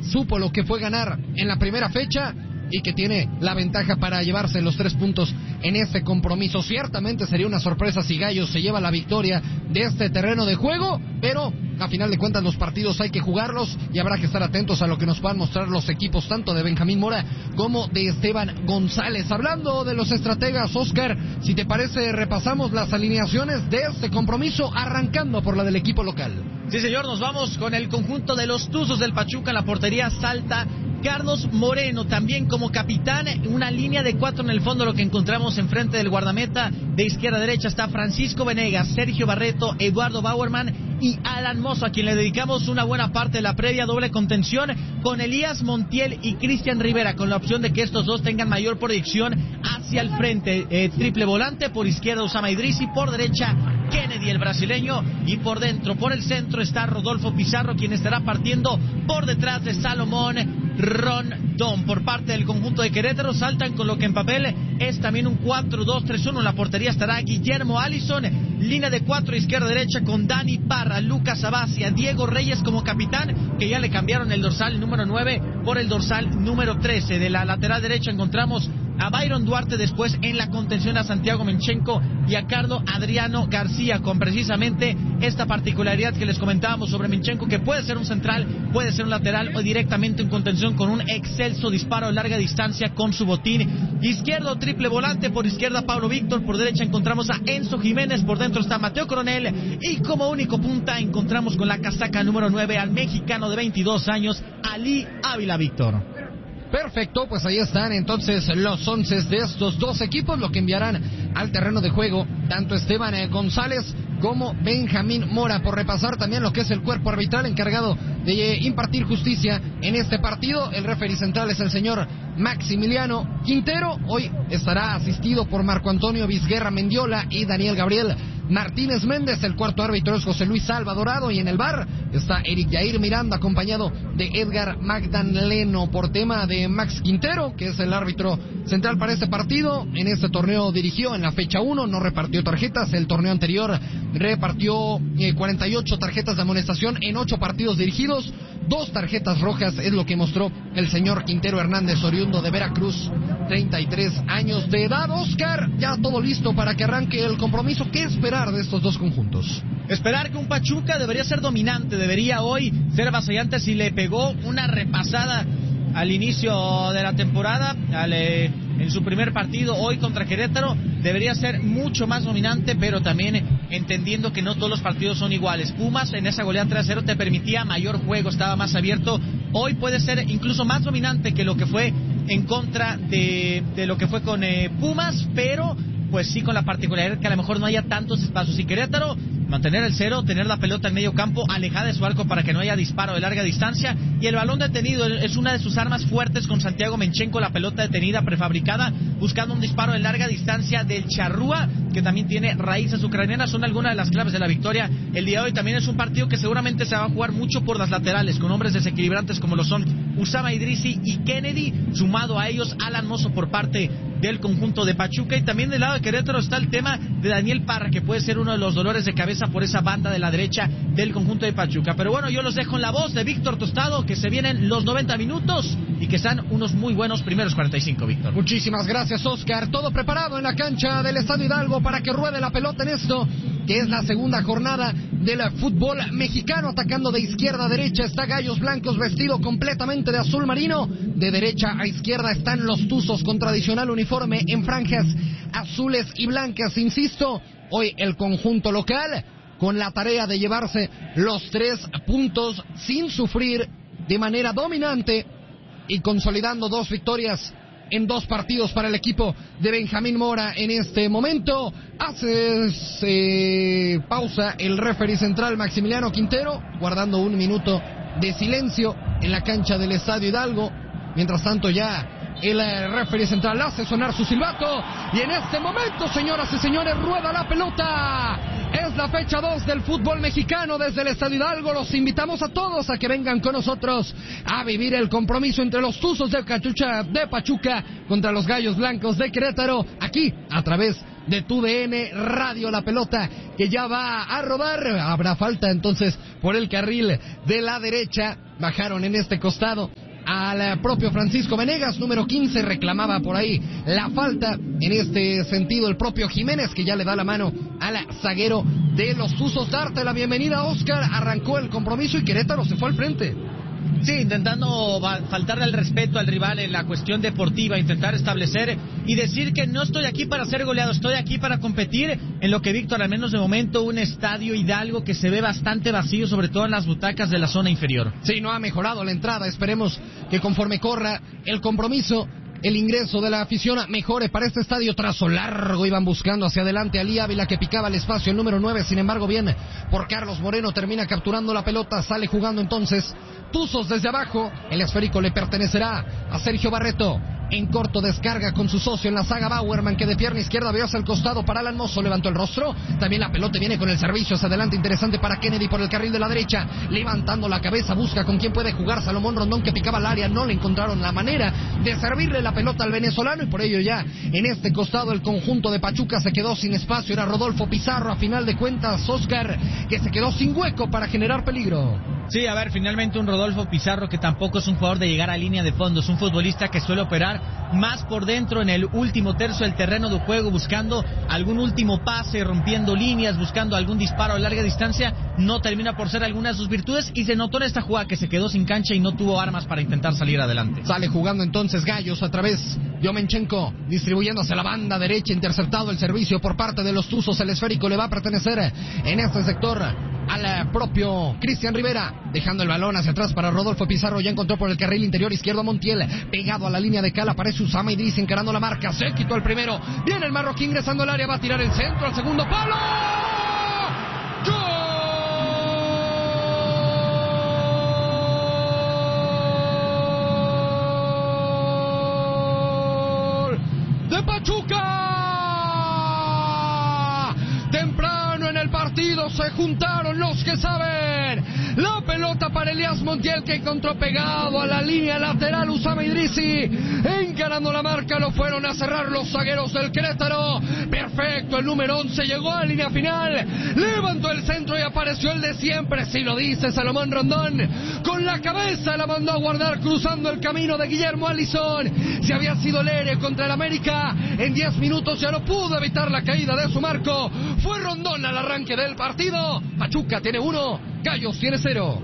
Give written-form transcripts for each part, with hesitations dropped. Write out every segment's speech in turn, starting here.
supo lo que fue ganar en la primera fecha y que tiene la ventaja para llevarse los 3 puntos en este compromiso. Ciertamente sería una sorpresa si Gallos se lleva la victoria de este terreno de juego, pero a final de cuentas los partidos hay que jugarlos y habrá que estar atentos a lo que nos puedan mostrar los equipos tanto de Benjamín Mora como de Esteban González. Hablando de los estrategas, Oscar, si te parece repasamos las alineaciones de este compromiso, arrancando por la del equipo local. Sí, señor, nos vamos con el conjunto de los Tuzos del Pachuca. En la portería salta Carlos Moreno, también como capitán, una línea de 4 en el fondo, lo que encontramos enfrente del guardameta. De izquierda a derecha está Francisco Venegas, Sergio Barreto, Eduardo Bauerman y Alan Mozo, a quien le dedicamos una buena parte de la previa. Doble contención con Elías Montiel y Cristian Rivera, con la opción de que estos dos tengan mayor proyección hacia el frente. Triple volante, por izquierda Usama Idrisi, por derecha Kennedy, el brasileño, y por dentro, por el centro, está Rodolfo Pizarro, quien estará partiendo por detrás de Salomón Rondón. Por parte del conjunto de Querétaro saltan con lo que en papel es también un 4-2-3-1. En la portería estará Guillermo Allison, línea de 4 izquierda-derecha con Dani Parra, Lucas Abacia, Diego Reyes como capitán, que ya le cambiaron el dorsal número 9 por el dorsal número 13. De la lateral derecha encontramos a Byron Duarte, después en la contención a Santiago Menchenko y a Carlos Adriano García, con precisamente esta particularidad que les comentábamos sobre Menchenko, que puede ser un central, puede ser un lateral o directamente en contención con un excelso disparo a larga distancia con su botín izquierdo. Triple volante, por izquierda Pablo Víctor, por derecha encontramos a Enzo Jiménez, por dentro está Mateo Coronel y como único punta encontramos con la casaca número 9 al mexicano de 22 años, Ali Ávila. Víctor. Perfecto, pues ahí están entonces los 11 de estos dos equipos, lo que enviarán al terreno de juego tanto Esteban González como Benjamín Mora. Por repasar también lo que es el cuerpo arbitral encargado de impartir justicia en este partido, el referee central es el señor Maximiliano Quintero. Hoy estará asistido por Marco Antonio Vizguerra Mendiola y Daniel Gabriel Martínez Méndez. El cuarto árbitro es José Luis Alba Dorado y en el VAR está Eric Yair Miranda acompañado de Edgar Magdaleno. Por tema de Max Quintero, que es el árbitro central para este partido, en este torneo dirigió en la fecha 1, no repartió tarjetas. El torneo anterior repartió 48 tarjetas de amonestación en 8 partidos dirigidos. 2 tarjetas rojas es lo que mostró el señor Quintero Hernández, oriundo de Veracruz, 33 años de edad. Oscar, ya todo listo para que arranque el compromiso. ¿Qué esperar de estos dos conjuntos? Esperar que un Pachuca debería ser dominante, debería hoy ser avasallante. Si le pegó una repasada al inicio de la temporada, en su primer partido hoy contra Querétaro, debería ser mucho más dominante, pero también entendiendo que no todos los partidos son iguales. Pumas en esa goleada 3-0 te permitía mayor juego, estaba más abierto. Hoy puede ser incluso más dominante que lo que fue en contra de lo que fue con Pumas, pero pues sí con la particularidad que a lo mejor no haya tantos espacios. Y Querétaro, mantener el cero, tener la pelota en medio campo, alejada de su arco para que no haya disparo de larga distancia, y el balón detenido es una de sus armas fuertes con Santiago Menchenko, la pelota detenida prefabricada, buscando un disparo de larga distancia del Charrúa, que también tiene raíces ucranianas. Son algunas de las claves de la victoria el día de hoy. También es un partido que seguramente se va a jugar mucho por las laterales, con hombres desequilibrantes como lo son Usama Idrisi y Kennedy, sumado a ellos Alan Mozo por parte del conjunto de Pachuca. Y también del lado de Querétaro está el tema de Daniel Parra, que puede ser uno de los dolores de cabeza por esa banda de la derecha del conjunto de Pachuca. Pero bueno, yo los dejo en la voz de Víctor Tostado, que se vienen los 90 minutos y que están unos muy buenos primeros 45, Víctor. Muchísimas gracias, Oscar. Todo preparado en la cancha del Estadio Hidalgo para que ruede la pelota en esto, que es la segunda jornada del fútbol mexicano. Atacando de izquierda a derecha está Gallos Blancos, vestido completamente de azul marino. De derecha a izquierda están los Tuzos con tradicional uniforme en franjas azules y blancas. Insisto, hoy el conjunto local con la tarea de llevarse los 3 puntos sin sufrir, de manera dominante y consolidando 2 victorias en 2 partidos para el equipo de Benjamín Mora en este momento. Hace pausa el referee central Maximiliano Quintero, guardando 1 minuto de silencio en la cancha del Estadio Hidalgo. Mientras tanto ya el referee central hace sonar su silbato y en este momento, señoras y señores, rueda la pelota. Es la fecha 2 del fútbol mexicano desde el Estadio Hidalgo. Los invitamos a todos a que vengan con nosotros a vivir el compromiso entre los Tuzos de Pachuca contra los Gallos Blancos de Querétaro, aquí a través de TUDN Radio. La pelota que ya va a rodar, habrá falta entonces por el carril de la derecha. bajaron en este costado al propio Francisco Venegas, número 15, reclamaba por ahí la falta. En este sentido, el propio Jiménez, que ya le da la mano al zaguero de los Tuzos. Darte la bienvenida, Oscar. Arrancó el compromiso y Querétaro se fue al frente. Sí, intentando faltarle al respeto al rival en la cuestión deportiva, intentar establecer y decir que no estoy aquí para ser goleado, estoy aquí para competir en lo que, Víctor, al menos de momento, un estadio Hidalgo que se ve bastante vacío, sobre todo en las butacas de la zona inferior. Sí, no ha mejorado la entrada, esperemos que conforme corra el compromiso, el ingreso de la afición mejore para este estadio. Trazo largo, iban buscando hacia adelante a Lí Ávila, que picaba el espacio, el número 9, sin embargo bien por Carlos Moreno, termina capturando la pelota, sale jugando entonces Tuzos desde abajo, el esférico le pertenecerá a Sergio Barreto. En corto descarga con su socio en la saga Bauerman, que de pierna izquierda vio hacia el costado para Alan Mozo, levantó el rostro, también la pelota viene con el servicio hacia adelante, interesante para Kennedy por el carril de la derecha, levantando la cabeza, busca con quién puede jugar. Salomón Rondón, que picaba al área, no le encontraron la manera de servirle la pelota al venezolano, y por ello ya en este costado el conjunto de Pachuca se quedó sin espacio. Era Rodolfo Pizarro, a final de cuentas, Oscar, que se quedó sin hueco para generar peligro. Sí, a ver, finalmente un Rodolfo Pizarro que tampoco es un jugador de llegar a línea de fondo, es un futbolista que suele operar más por dentro en el último tercio del terreno de juego, buscando algún último pase, rompiendo líneas, buscando algún disparo a larga distancia. No termina por ser alguna de sus virtudes, y se notó en esta jugada que se quedó sin cancha y no tuvo armas para intentar salir adelante. Sale jugando entonces Gallos a través de Omenchenko, distribuyéndose a la banda derecha, interceptado el servicio por parte de los Tuzos. El esférico le va a pertenecer en este sector al propio Cristian Rivera, dejando el balón hacia atrás para Rodolfo Pizarro. Ya encontró por el carril interior izquierdo a Montiel, pegado a la línea de cal, aparece Usama Idris encarando la marca, se quitó el primero, viene el marroquí ingresando al área, va a tirar el centro al segundo palo. ¡Gol de Pachuca! Temprano en el partido se juntaron los que saben. La pelota para Elías Montiel, que encontró pegado a la línea lateral Usama Idrisi, encarando la marca, lo fueron a cerrar los zagueros del Querétaro. Perfecto, el número 11 llegó a la línea final, levantó el centro y apareció el de siempre, si lo dice Salomón Rondón, con la cabeza la mandó a guardar, cruzando el camino de Guillermo Alisson. Si había sido el héroe contra el América, en 10 minutos ya no pudo evitar la caída de su marco. Fue Rondón al arranque del partido. Pachuca tiene 1, Gallos tiene 0.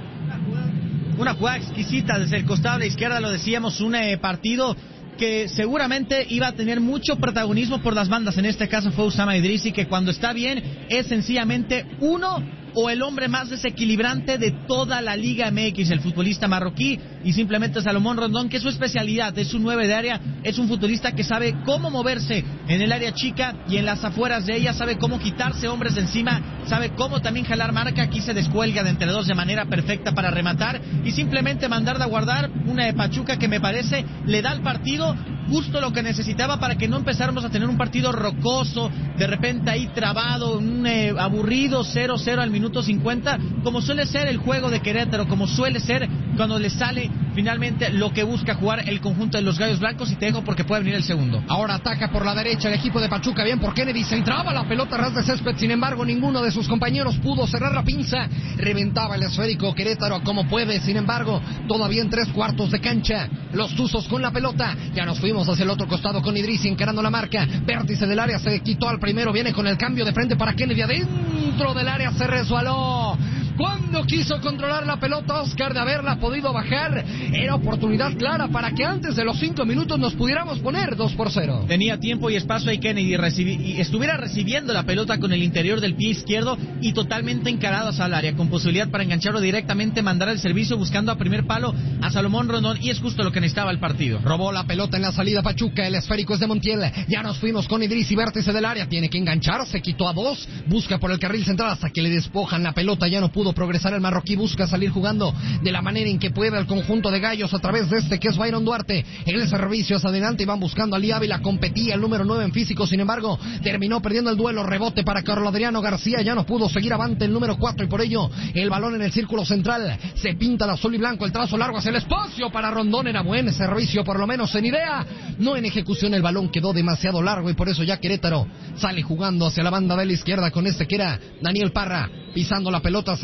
Una jugada exquisita desde el costado de la izquierda, lo decíamos, un partido que seguramente iba a tener mucho protagonismo por las bandas. En este caso fue Usama Idrisi, que cuando está bien es sencillamente uno o el hombre más desequilibrante de toda la Liga MX, el futbolista marroquí, y simplemente Salomón Rondón, que es su especialidad, es un 9 de área, es un futbolista que sabe cómo moverse en el área chica y en las afueras de ella, sabe cómo quitarse hombres de encima, sabe cómo también jalar marca. Aquí se descuelga de entre dos de manera perfecta para rematar y simplemente mandar de guardar una de Pachuca que me parece le da al partido justo lo que necesitaba para que no empezáramos a tener un partido rocoso, de repente ahí trabado, un aburrido 0-0 al minuto 50, como suele ser el juego de Querétaro, como suele ser cuando le sale finalmente lo que busca jugar el conjunto de los Gallos Blancos. Y te dejo porque puede venir el segundo. Ahora ataca por la derecha el equipo de Pachuca, bien por Kennedy, se entraba la pelota ras de césped, sin embargo ninguno de sus compañeros pudo cerrar la pinza, reventaba el esférico Querétaro como puede, sin embargo todavía en 3/4 de cancha, los Tuzos con la pelota. Ya nos fuimos hacia el otro costado con Idrisi encarando la marca, vértice del área, se quitó al primero, viene con el cambio de frente para Kennedy, adentro del área se resbaló. Cuando quiso controlar la pelota Oscar, de haberla podido bajar, era oportunidad clara para que antes de los 5 minutos nos pudiéramos poner 2-0. Tenía tiempo y espacio ahí Kennedy y estuviera recibiendo la pelota con el interior del pie izquierdo y totalmente encarado hacia el área, con posibilidad para engancharlo directamente, mandar el servicio buscando a primer palo a Salomón Rondón, y es justo lo que necesitaba el partido. Robó la pelota en la salida Pachuca, el esférico es de Montiel, ya nos fuimos con Idrisi, vértice del área, tiene que engancharse, quitó a 2, busca por el carril central hasta que le despojan la pelota, ya no pudo progresar el marroquí, busca salir jugando de la manera en que puede el conjunto de Gallos a través de que es Byron Duarte, en el servicio hacia adelante y van buscando a Lí Ávila, competía el número 9 en físico, sin embargo terminó perdiendo el duelo, rebote para Carlos Adriano García, ya no pudo seguir avante el número 4 y por ello el balón en el círculo central, se pinta el azul y blanco, el trazo largo hacia el espacio para Rondón, era buen servicio por lo menos en idea, no en ejecución, el balón quedó demasiado largo y por eso ya Querétaro sale jugando hacia la banda de la izquierda con que era Daniel Parra, pisando la pelota, se dio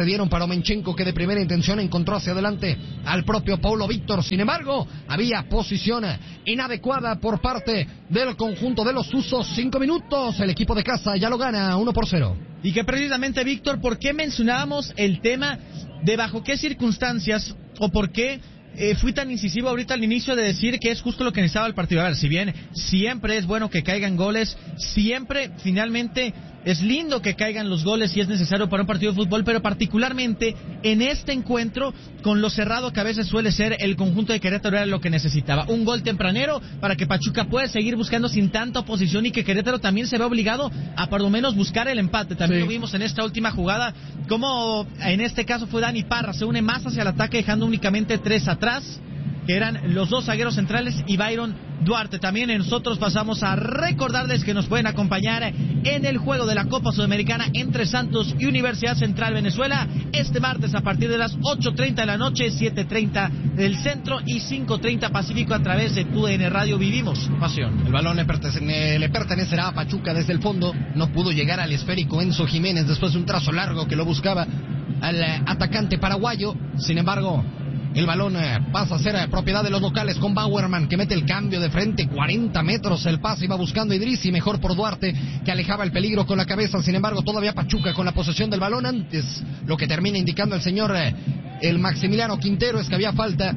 dieron para Omenchenko, que de primera intención encontró hacia adelante al propio Paulo Víctor. Sin embargo, había posición inadecuada por parte del conjunto de los Tuzos. 5 minutos, el equipo de casa ya lo gana 1-0. Y que precisamente, Víctor, ¿por qué mencionábamos el tema de bajo qué circunstancias o por qué fui tan incisivo ahorita al inicio de decir que es justo lo que necesitaba el partido? A ver, si bien siempre es bueno que caigan goles, siempre finalmente es lindo que caigan los goles si es necesario para un partido de fútbol, pero particularmente en este encuentro, con lo cerrado que a veces suele ser, el conjunto de Querétaro era lo que necesitaba. Un gol tempranero para que Pachuca pueda seguir buscando sin tanta oposición y que Querétaro también se ve obligado a por lo menos buscar el empate. También lo vimos en esta última jugada, como en este caso fue Dani Parra, se une más hacia el ataque dejando únicamente 3 atrás, que eran los 2 zagueros centrales y Byron Duarte. También nosotros pasamos a recordarles que nos pueden acompañar en el juego de la Copa Sudamericana entre Santos y Universidad Central Venezuela este martes a partir de las 8:30 de la noche, 7:30 del centro y 5:30 Pacífico a través de TUDN Radio. Vivimos pasión. El balón le pertenecerá a Pachuca desde el fondo. No pudo llegar al esférico Enzo Jiménez después de un trazo largo que lo buscaba al atacante paraguayo. Sin embargo, el balón pasa a ser propiedad de los locales con Bauerman, que mete el cambio de frente, 40 metros el pase, iba buscando Idrissi, mejor por Duarte, que alejaba el peligro con la cabeza. Sin embargo, todavía Pachuca con la posesión del balón. Antes, lo que termina indicando el señor el Maximiliano Quintero es que había falta.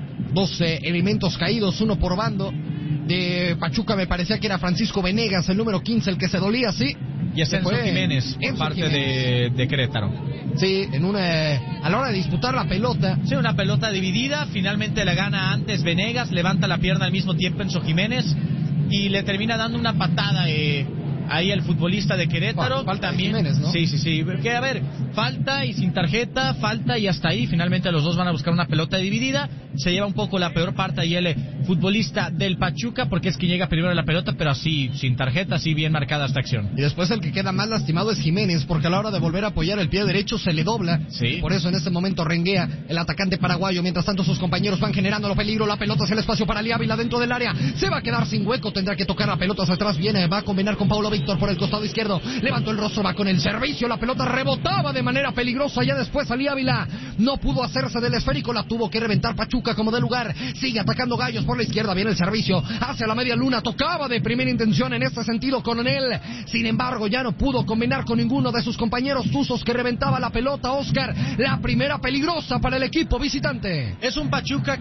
12 elementos caídos, uno por bando. De Pachuca me parecía que era Francisco Venegas, el número 15, el que se dolía, sí. Y es Enzo Jiménez por parte de Querétaro. Sí, a la hora de disputar la pelota. Sí, una pelota dividida, finalmente la gana antes Venegas, levanta la pierna al mismo tiempo Enzo Jiménez y le termina dando una patada ahí el futbolista de Querétaro. Falta también. Jiménez, ¿no? Sí, porque a ver, falta y sin tarjeta, falta y hasta ahí, finalmente los dos van a buscar una pelota dividida, se lleva un poco la peor parte ahí el futbolista del Pachuca, porque es quien llega primero a la pelota, pero así, sin tarjeta, así bien marcada esta acción. Y después el que queda más lastimado es Jiménez, porque a la hora de volver a apoyar el pie derecho se le dobla. Sí. Por eso en este momento renguea el atacante paraguayo. Mientras tanto sus compañeros van generando los peligros. La pelota hacia el espacio para Ali Ávila dentro del área. Se va a quedar sin hueco, tendrá que tocar la pelota hacia atrás. Viene, va a combinar con Paulo Víctor por el costado izquierdo. Levantó el rostro, va con el servicio. La pelota rebotaba de manera peligrosa. Ya después Ali Ávila no pudo hacerse del esférico. La tuvo que reventar Pachuca como de lugar. Sigue atacando Gallos por la izquierda. Viene el servicio hacia la media luna. Tocaba de primera intención en este sentido con él. Sin embargo, ya no pudo combinar con ninguno de sus compañeros tuzos, que reventaba la pelota. Oscar, la primera peligrosa para el equipo visitante. Es un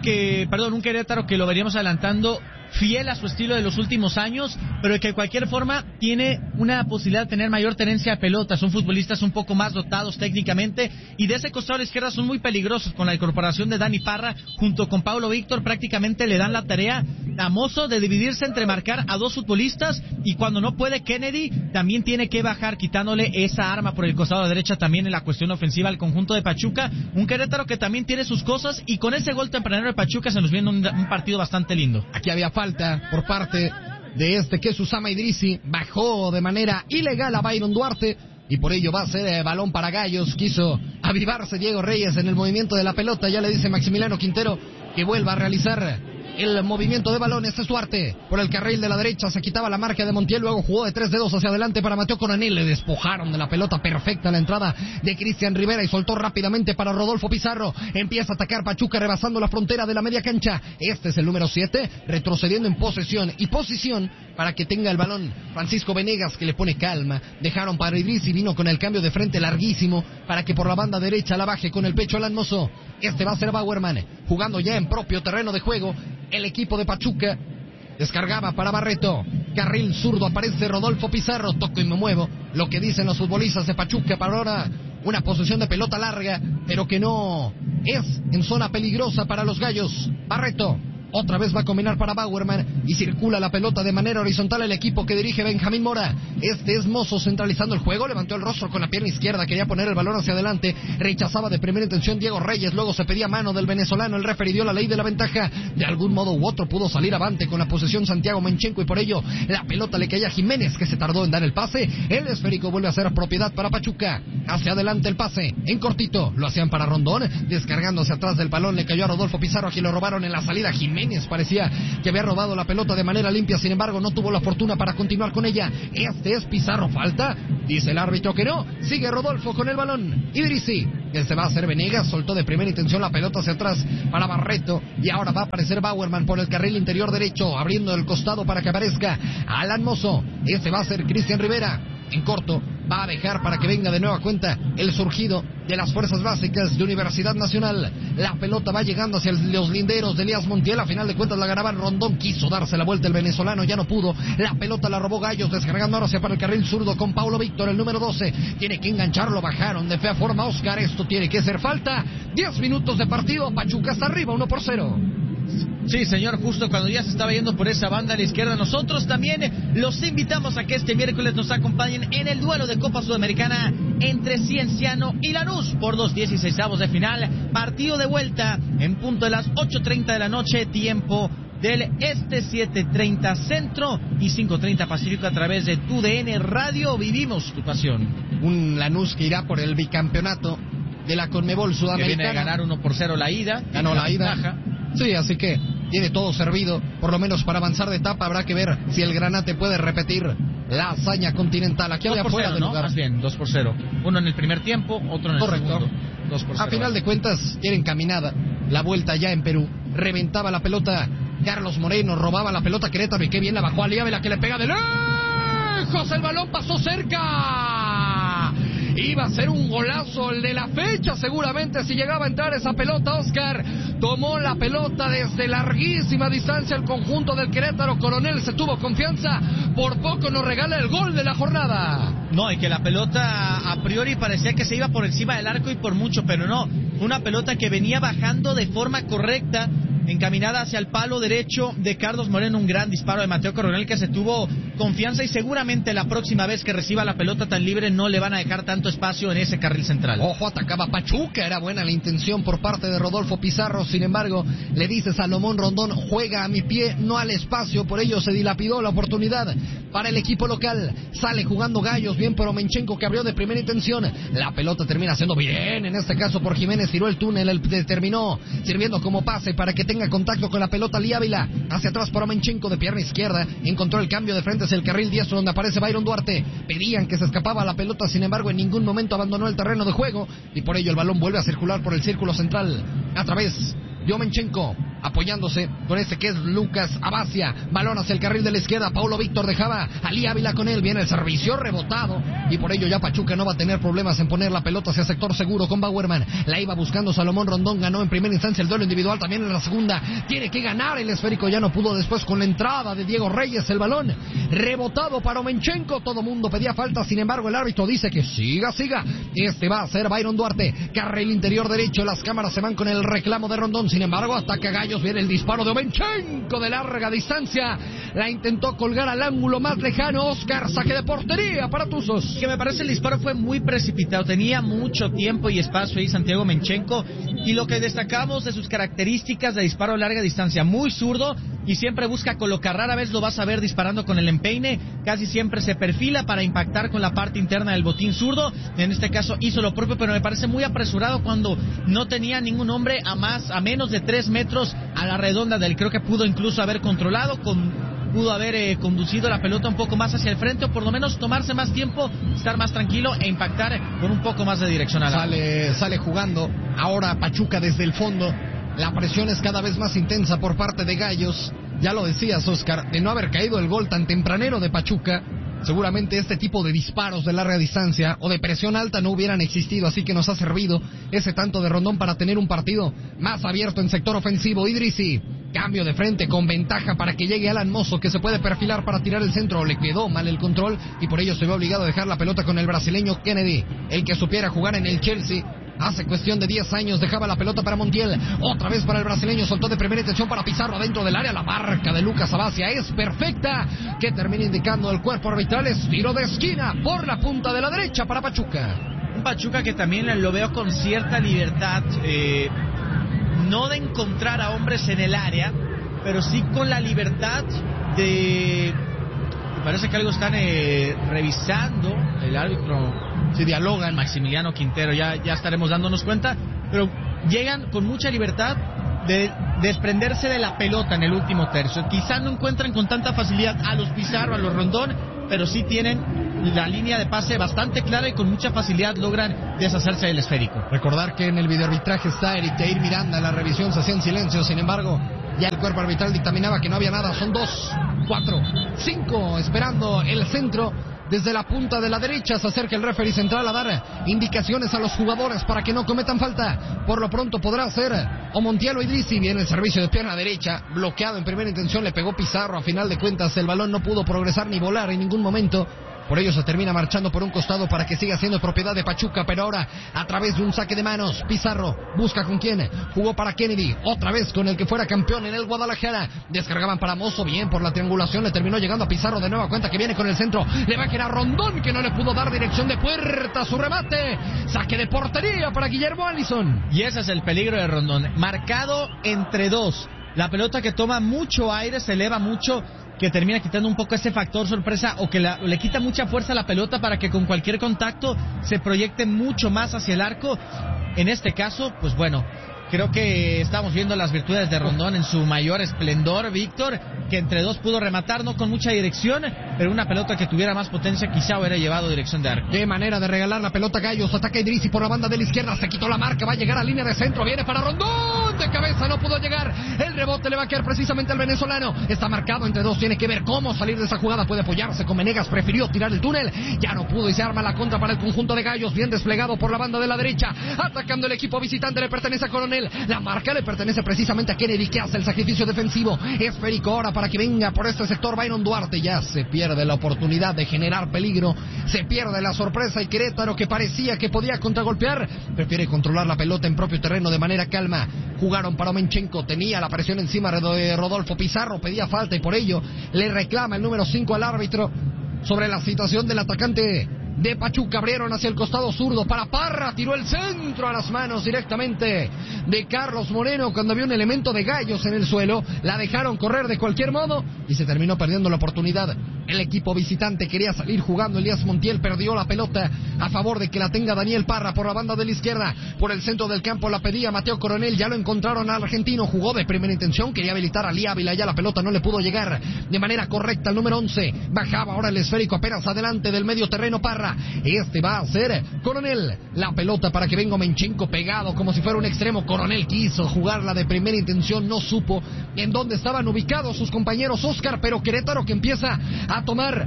un Querétaro que lo veríamos adelantando, fiel a su estilo de los últimos años, pero que de cualquier forma tiene una posibilidad de tener mayor tenencia de pelota. Son futbolistas un poco más dotados técnicamente y de ese costado a la izquierda son muy peligrosos. Con la incorporación de Dani Parra junto con Paulo Víctor prácticamente le dan la tarea a Mozo de dividirse entre marcar a dos futbolistas, y cuando no puede Kennedy también tiene que bajar quitándole esa arma por el costado de la derecha también en la cuestión ofensiva al conjunto de Pachuca. Un Querétaro que también tiene sus cosas, y con ese gol tempranero de Pachuca se nos viene un partido bastante lindo. Aquí había falta por parte de que es Usama Idrissi. Bajó de manera ilegal a Byron Duarte y por ello va a ser balón para Gallos. Quiso avivarse Diego Reyes en el movimiento de la pelota. Ya le dice Maximiliano Quintero que vuelva a realizar el movimiento de balón. Este es Duarte por el carril de la derecha, se quitaba la marca de Montiel, luego jugó de 3 dedos hacia adelante para Mateo Coronel. Le despojaron de la pelota perfecta la entrada de Cristian Rivera y soltó rápidamente para Rodolfo Pizarro. Empieza a atacar Pachuca rebasando la frontera de la media cancha. Este es el número 7, retrocediendo en posesión y posición para que tenga el balón Francisco Venegas, que le pone calma. Dejaron para Idrissi, vino con el cambio de frente larguísimo para que por la banda derecha la baje con el pecho Alan Mozo. Este va a ser Bauerman, jugando ya en propio terreno de juego. El equipo de Pachuca descargaba para Barreto. Carril zurdo, aparece Rodolfo Pizarro. Toco y me muevo. Lo que dicen los futbolistas de Pachuca para ahora. Una posesión de pelota larga, pero que no es en zona peligrosa para los Gallos. Barreto otra vez va a combinar para Bauerman y circula la pelota de manera horizontal el equipo que dirige Benjamín Mora. Este es Mozo centralizando el juego, levantó el rostro con la pierna izquierda, quería poner el balón hacia adelante, rechazaba de primera intención Diego Reyes, luego se pedía mano del venezolano, el referee dio la ley de la ventaja, de algún modo u otro pudo salir avante con la posesión Santiago Menchenko y por ello la pelota le caía a Jiménez, que se tardó en dar el pase. El esférico vuelve a ser propiedad para Pachuca, hacia adelante el pase, en cortito, lo hacían para Rondón, descargándose atrás del balón, le cayó a Rodolfo Pizarro, aquí lo robaron en la salida Jiménez. Jiménez parecía que había robado la pelota de manera limpia, sin embargo no tuvo la fortuna para continuar con ella. Este es Pizarro, falta, dice el árbitro que no, sigue Rodolfo con el balón. Idrissi, este va a ser Venegas, soltó de primera intención la pelota hacia atrás para Barreto y ahora va a aparecer Bauerman por el carril interior derecho, abriendo el costado para que aparezca Alan Mozo. Este va a ser Cristian Rivera. En corto, va a dejar para que venga de nueva cuenta el surgido de las fuerzas básicas de Universidad Nacional. La pelota va llegando hacia los linderos de Elías Montiel. A final de cuentas la ganaban. Rondón quiso darse la vuelta el venezolano, ya no pudo. La pelota la robó Gallos, descargando ahora hacia para el carril zurdo con Paulo Víctor, el número 12. Tiene que engancharlo, bajaron de fea forma Oscar. Esto tiene que ser falta. 10 minutos de partido. Pachuca está arriba, 1-0. Sí, señor, justo cuando ya se estaba yendo por esa banda a la izquierda. Nosotros también los invitamos a que este miércoles nos acompañen en el duelo de Copa Sudamericana entre Cienciano y Lanús por los 16avos de final. Partido de vuelta en punto de las 8:30 de la noche, tiempo del este, 7:30 centro y 5:30 pacífico, a través de TUDN Radio. Vivimos tu pasión. Un Lanús que irá por el bicampeonato de la Conmebol Sudamericana. Que viene a ganar 1-0 la ida. Ganó la ida. Baja. Sí, así que tiene todo servido, por lo menos para avanzar de etapa. Habrá que ver si el Granate puede repetir la hazaña continental. Aquí había fuera de lugar. Más bien, 2-0. Uno en el primer tiempo, otro en el segundo. 2-0. A final de cuentas, tiene encaminada la vuelta ya en Perú. Reventaba la pelota Carlos Moreno, robaba la pelota Querétaro y qué bien la bajó a Liávila, que le pega de lejos. El balón pasó cerca. Iba a ser un golazo el de la fecha seguramente si llegaba a entrar esa pelota. Oscar tomó la pelota desde larguísima distancia el conjunto del Querétaro. Coronel se tuvo confianza, por poco nos regala el gol de la jornada. No, y que la pelota a priori parecía que se iba por encima del arco y por mucho, pero no, una pelota que venía bajando de forma correcta, encaminada hacia el palo derecho de Carlos Moreno. Un gran disparo de Mateo Coronel, que se tuvo confianza, y seguramente la próxima vez que reciba la pelota tan libre no le van a dejar tanto espacio en ese carril central. Ojo, atacaba Pachuca, era buena la intención por parte de Rodolfo Pizarro, sin embargo le dice Salomón Rondón, juega a mi pie, no al espacio, por ello se dilapidó la oportunidad para el equipo local. Sale jugando Gallos, bien por Omenchenko, que abrió de primera intención, la pelota termina siendo bien, en este caso por Jiménez, tiró el túnel, terminó sirviendo como pase para que tenga contacto con la pelota Liávila, hacia atrás por Omenchenko de pierna izquierda, encontró el cambio de frente hacia el carril diestro donde aparece Byron Duarte. Pedían que se escapaba la pelota, sin embargo en ningún momento abandonó el terreno de juego y por ello el balón vuelve a circular por el círculo central a través de Omenchenko, apoyándose con este que es Lucas Abacia. Balón hacia el carril de la izquierda, Paulo Víctor dejaba a Liávila con él, viene el servicio rebotado y por ello ya Pachuca no va a tener problemas en poner la pelota hacia sector seguro con Bauerman. La iba buscando Salomón Rondón, ganó en primera instancia el duelo individual, también en la segunda tiene que ganar el esférico, ya no pudo después con la entrada de Diego Reyes. El balón rebotado para Omenchenko, todo mundo pedía falta, sin embargo el árbitro dice que siga, este va a ser Byron Duarte, carril interior derecho, las cámaras se van con el reclamo de Rondón, sin embargo ataca Gallos, viene el disparo de Omenchenko de larga distancia, la intentó colgar al ángulo más lejano. Oscar, saque de portería para Tuzos. Que me parece el disparo fue muy precipitado, tenía mucho tiempo y espacio ahí Santiago Omenchenko, y lo que destacamos de sus características de disparo a larga distancia, muy zurdo y siempre busca colocar, rara vez lo vas a ver disparando con el empeine, casi siempre se perfila para impactar con la parte interna del botín zurdo. En este caso hizo lo propio, pero me parece muy apresurado cuando no tenía ningún hombre a menos de 3 metros a la redonda del, creo que pudo incluso haber controlado, pudo haber conducido la pelota un poco más hacia el frente, o por lo menos tomarse más tiempo, estar más tranquilo e impactar con un poco más de dirección al arco. Sale jugando ahora Pachuca desde el fondo. La presión es cada vez más intensa por parte de Gallos. Ya lo decías, Oscar, de no haber caído el gol tan tempranero de Pachuca, seguramente este tipo de disparos de larga distancia o de presión alta no hubieran existido, así que nos ha servido ese tanto de Rondón para tener un partido más abierto en sector ofensivo. Idrissi, cambio de frente con ventaja para que llegue Alan Mozo, que se puede perfilar para tirar el centro. Le quedó mal el control y por ello se ve obligado a dejar la pelota con el brasileño Kennedy, el que supiera jugar en el Chelsea. Hace cuestión de 10 años dejaba la pelota para Montiel, otra vez para el brasileño, soltó de primera intención para Pizarro dentro del área. La marca de Lucas Abacia es perfecta, que termina indicando el cuerpo arbitral. Es tiro de esquina por la punta de la derecha para Pachuca. Un Pachuca que también lo veo con cierta libertad, no de encontrar a hombres en el área, pero sí con la libertad de... Me parece que algo están revisando el árbitro. Si dialogan, Maximiliano Quintero, ya estaremos dándonos cuenta, pero llegan con mucha libertad desprenderse de la pelota en el último tercio. Quizá no encuentran con tanta facilidad a los Pizarro, a los Rondón, pero sí tienen la línea de pase bastante clara y con mucha facilidad logran deshacerse del esférico. Recordar que en el videoarbitraje está Eric Jair Miranda, la revisión se hacía en silencio, sin embargo, ya el cuerpo arbitral dictaminaba que no había nada. Son 2, 4, 5 esperando el centro. Desde la punta de la derecha se acerca el referee central a dar indicaciones a los jugadores para que no cometan falta. Por lo pronto podrá ser o Montiel o Idrissi. Viene el servicio de pierna derecha, bloqueado en primera intención, le pegó Pizarro. A final de cuentas el balón no pudo progresar ni volar en ningún momento. Por ello se termina marchando por un costado para que siga siendo propiedad de Pachuca, pero ahora a través de un saque de manos, Pizarro busca con quién, jugó para Kennedy, otra vez con el que fuera campeón en el Guadalajara, descargaban para Mozo, bien por la triangulación, le terminó llegando a Pizarro de nueva cuenta que viene con el centro, le va a quedar Rondón que no le pudo dar dirección de puerta a su remate, saque de portería para Guillermo Allison. Y ese es el peligro de Rondón, marcado entre dos, la pelota que toma mucho aire, se eleva mucho, que termina quitando un poco ese factor sorpresa o que le quita mucha fuerza a la pelota para que con cualquier contacto se proyecte mucho más hacia el arco. En este caso, pues bueno, creo que estamos viendo las virtudes de Rondón en su mayor esplendor, Víctor, que entre dos pudo rematar, no con mucha dirección, pero una pelota que tuviera más potencia quizá hubiera llevado dirección de arco. Qué manera de regalar la pelota Gallos, ataca Idrissi por la banda de la izquierda, se quitó la marca, va a llegar a línea de centro, viene para Rondón, de cabeza no pudo llegar, el rebote le va a quedar precisamente al venezolano, está marcado entre dos, tiene que ver cómo salir de esa jugada, puede apoyarse con Menegas, prefirió tirar el túnel, ya no pudo y se arma la contra para el conjunto de Gallos, bien desplegado por la banda de la derecha, atacando el equipo visitante, le pertenece a Coronel, la marca le pertenece precisamente a Kennedy, que hace el sacrificio defensivo, esférico ahora para que venga por este sector Byron Duarte, ya se pierde la oportunidad de generar peligro, se pierde la sorpresa y Querétaro, que parecía que podía contragolpear, prefiere controlar la pelota en propio terreno de manera calma. Jugaron para Omenchenko, tenía la presión encima de Rodolfo Pizarro, pedía falta y por ello le reclama el número 5 al árbitro sobre la situación del atacante de Pachuca. Abrieron hacia el costado zurdo para Parra, tiró el centro a las manos directamente de Carlos Moreno cuando había un elemento de Gallos en el suelo, la dejaron correr de cualquier modo y se terminó perdiendo la oportunidad. El equipo visitante quería salir jugando, Elías Montiel perdió la pelota a favor de que la tenga Daniel Parra por la banda de la izquierda, por el centro del campo la pedía Mateo Coronel, ya lo encontraron al argentino, jugó de primera intención, quería habilitar a Lí Ávila, ya la pelota no le pudo llegar de manera correcta al número 11, bajaba ahora el esférico apenas adelante del medio terreno Parra, este va a ser Coronel, la pelota para que venga Omenchenko pegado como si fuera un extremo. Coronel quiso jugarla de primera intención, no supo en dónde estaban ubicados sus compañeros Oscar, pero Querétaro que empieza a tomar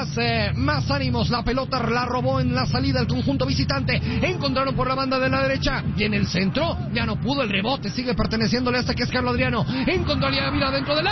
más ánimos, la pelota la robó en la salida el conjunto visitante, encontraron por la banda de la derecha y en el centro ya no pudo, el rebote sigue perteneciéndole a este que es Carlos Adriano, encontró a Lí Ávila dentro de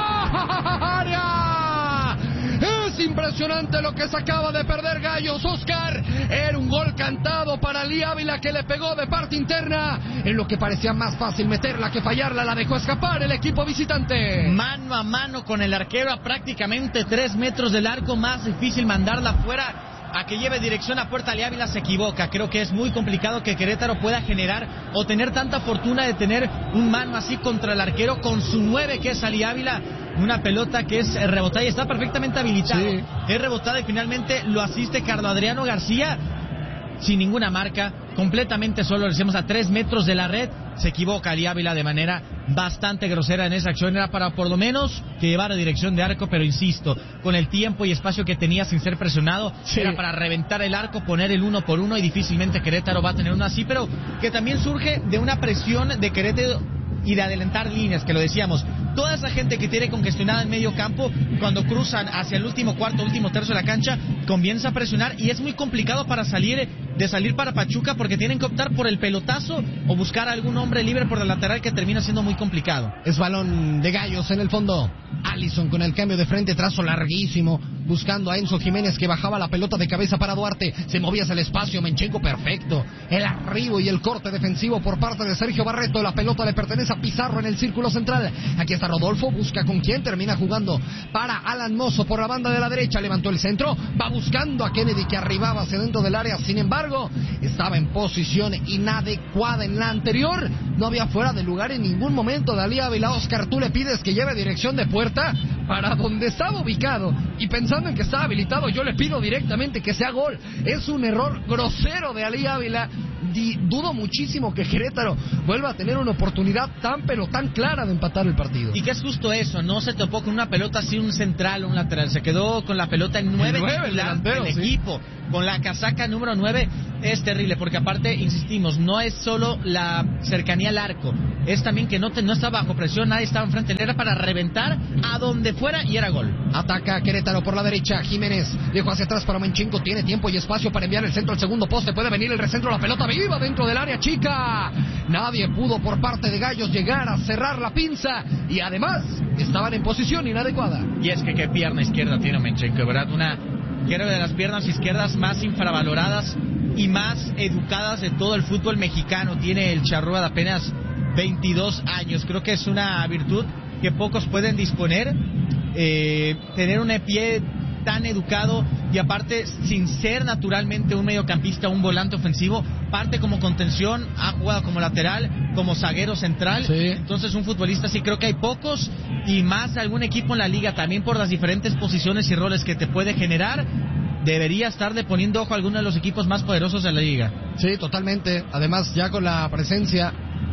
la área. Es impresionante lo que se acaba de perder Gallos, Oscar. Era un gol cantado para Lí Ávila que le pegó de parte interna. En lo que parecía más fácil meterla que fallarla, la dejó escapar el equipo visitante. Mano a mano con el arquero a prácticamente 3 metros del arco, más difícil mandarla fuera a que lleve dirección a puerta. Lí Ávila se equivoca, creo que es muy complicado que Querétaro pueda generar o tener tanta fortuna de tener un mano así contra el arquero con su 9 que es Lí Ávila, una pelota que es rebotada y está perfectamente habilitado, sí. Es rebotada y finalmente lo asiste Carlos Adriano García sin ninguna marca, completamente solo, lo decíamos a 3 metros de la red, se equivoca Lí Ávila de manera bastante grosera en esa acción, era para por lo menos que llevara dirección de arco, pero insisto, con el tiempo y espacio que tenía sin ser presionado, sí. Era para reventar el arco, poner el 1 por 1 y difícilmente Querétaro va a tener uno así, pero que también surge de una presión de Querétaro y de adelantar líneas, que lo decíamos, toda esa gente que tiene congestionada en medio campo, cuando cruzan hacia el último cuarto, último tercio de la cancha, comienza a presionar y es muy complicado para salir para Pachuca porque tienen que optar por el pelotazo o buscar a algún hombre libre por el lateral que termina siendo muy complicado. Es balón de Gallos en el fondo. Allison con el cambio de frente, trazo larguísimo, buscando a Enzo Jiménez que bajaba la pelota de cabeza para Duarte, se movía hacia el espacio, Omenchenko perfecto, el arribo y el corte defensivo por parte de Sergio Barreto, la pelota le pertenece a Pizarro en el círculo central, aquí está Rodolfo, busca con quién, termina jugando para Alan Mozo por la banda de la derecha, levantó el centro, va buscando a Kennedy que arribaba hacia dentro del área, sin embargo, estaba en posición inadecuada en la anterior, no había fuera de lugar en ningún momento de Lí Ávila. Oscar, tú le pides que lleve dirección de puerta para donde estaba ubicado y pensando en que estaba habilitado, yo le pido directamente que sea gol. Es un error grosero de Lí Ávila dudo muchísimo que Querétaro vuelva a tener una oportunidad tan clara de empatar el partido. Y que es justo eso, no se topó con una pelota así, un central o un lateral, se quedó con la pelota en 9 titular del equipo, con la casaca número 9. Es terrible, porque aparte, insistimos, no es solo la cercanía al arco, es también que no está bajo presión, nadie estaba enfrente, era para reventar a donde fuera y era gol. Ataca Querétaro por la derecha, Jiménez dejó hacia atrás para Menchenko, tiene tiempo y espacio para enviar el centro al segundo poste, puede venir el recentro, la pelota viva dentro del área chica. Nadie pudo por parte de Gallos llegar a cerrar la pinza y además estaban en posición inadecuada. Y es que qué pierna izquierda tiene Menchenko, ¿verdad? Creo de las piernas izquierdas más infravaloradas y más educadas de todo el fútbol mexicano. Tiene el charrúa de apenas 22 años. Creo que es una virtud que pocos pueden disponer. Tener un pie tan educado y aparte sin ser naturalmente un mediocampista, un volante ofensivo, parte como contención, ha jugado como lateral, como zaguero central. Sí. Entonces un futbolista sí creo que hay pocos, y más algún equipo en la liga también por las diferentes posiciones y roles que te puede generar. Debería estarle poniendo ojo a alguno de los equipos más poderosos de la liga. Sí, totalmente. Además, ya con la presencia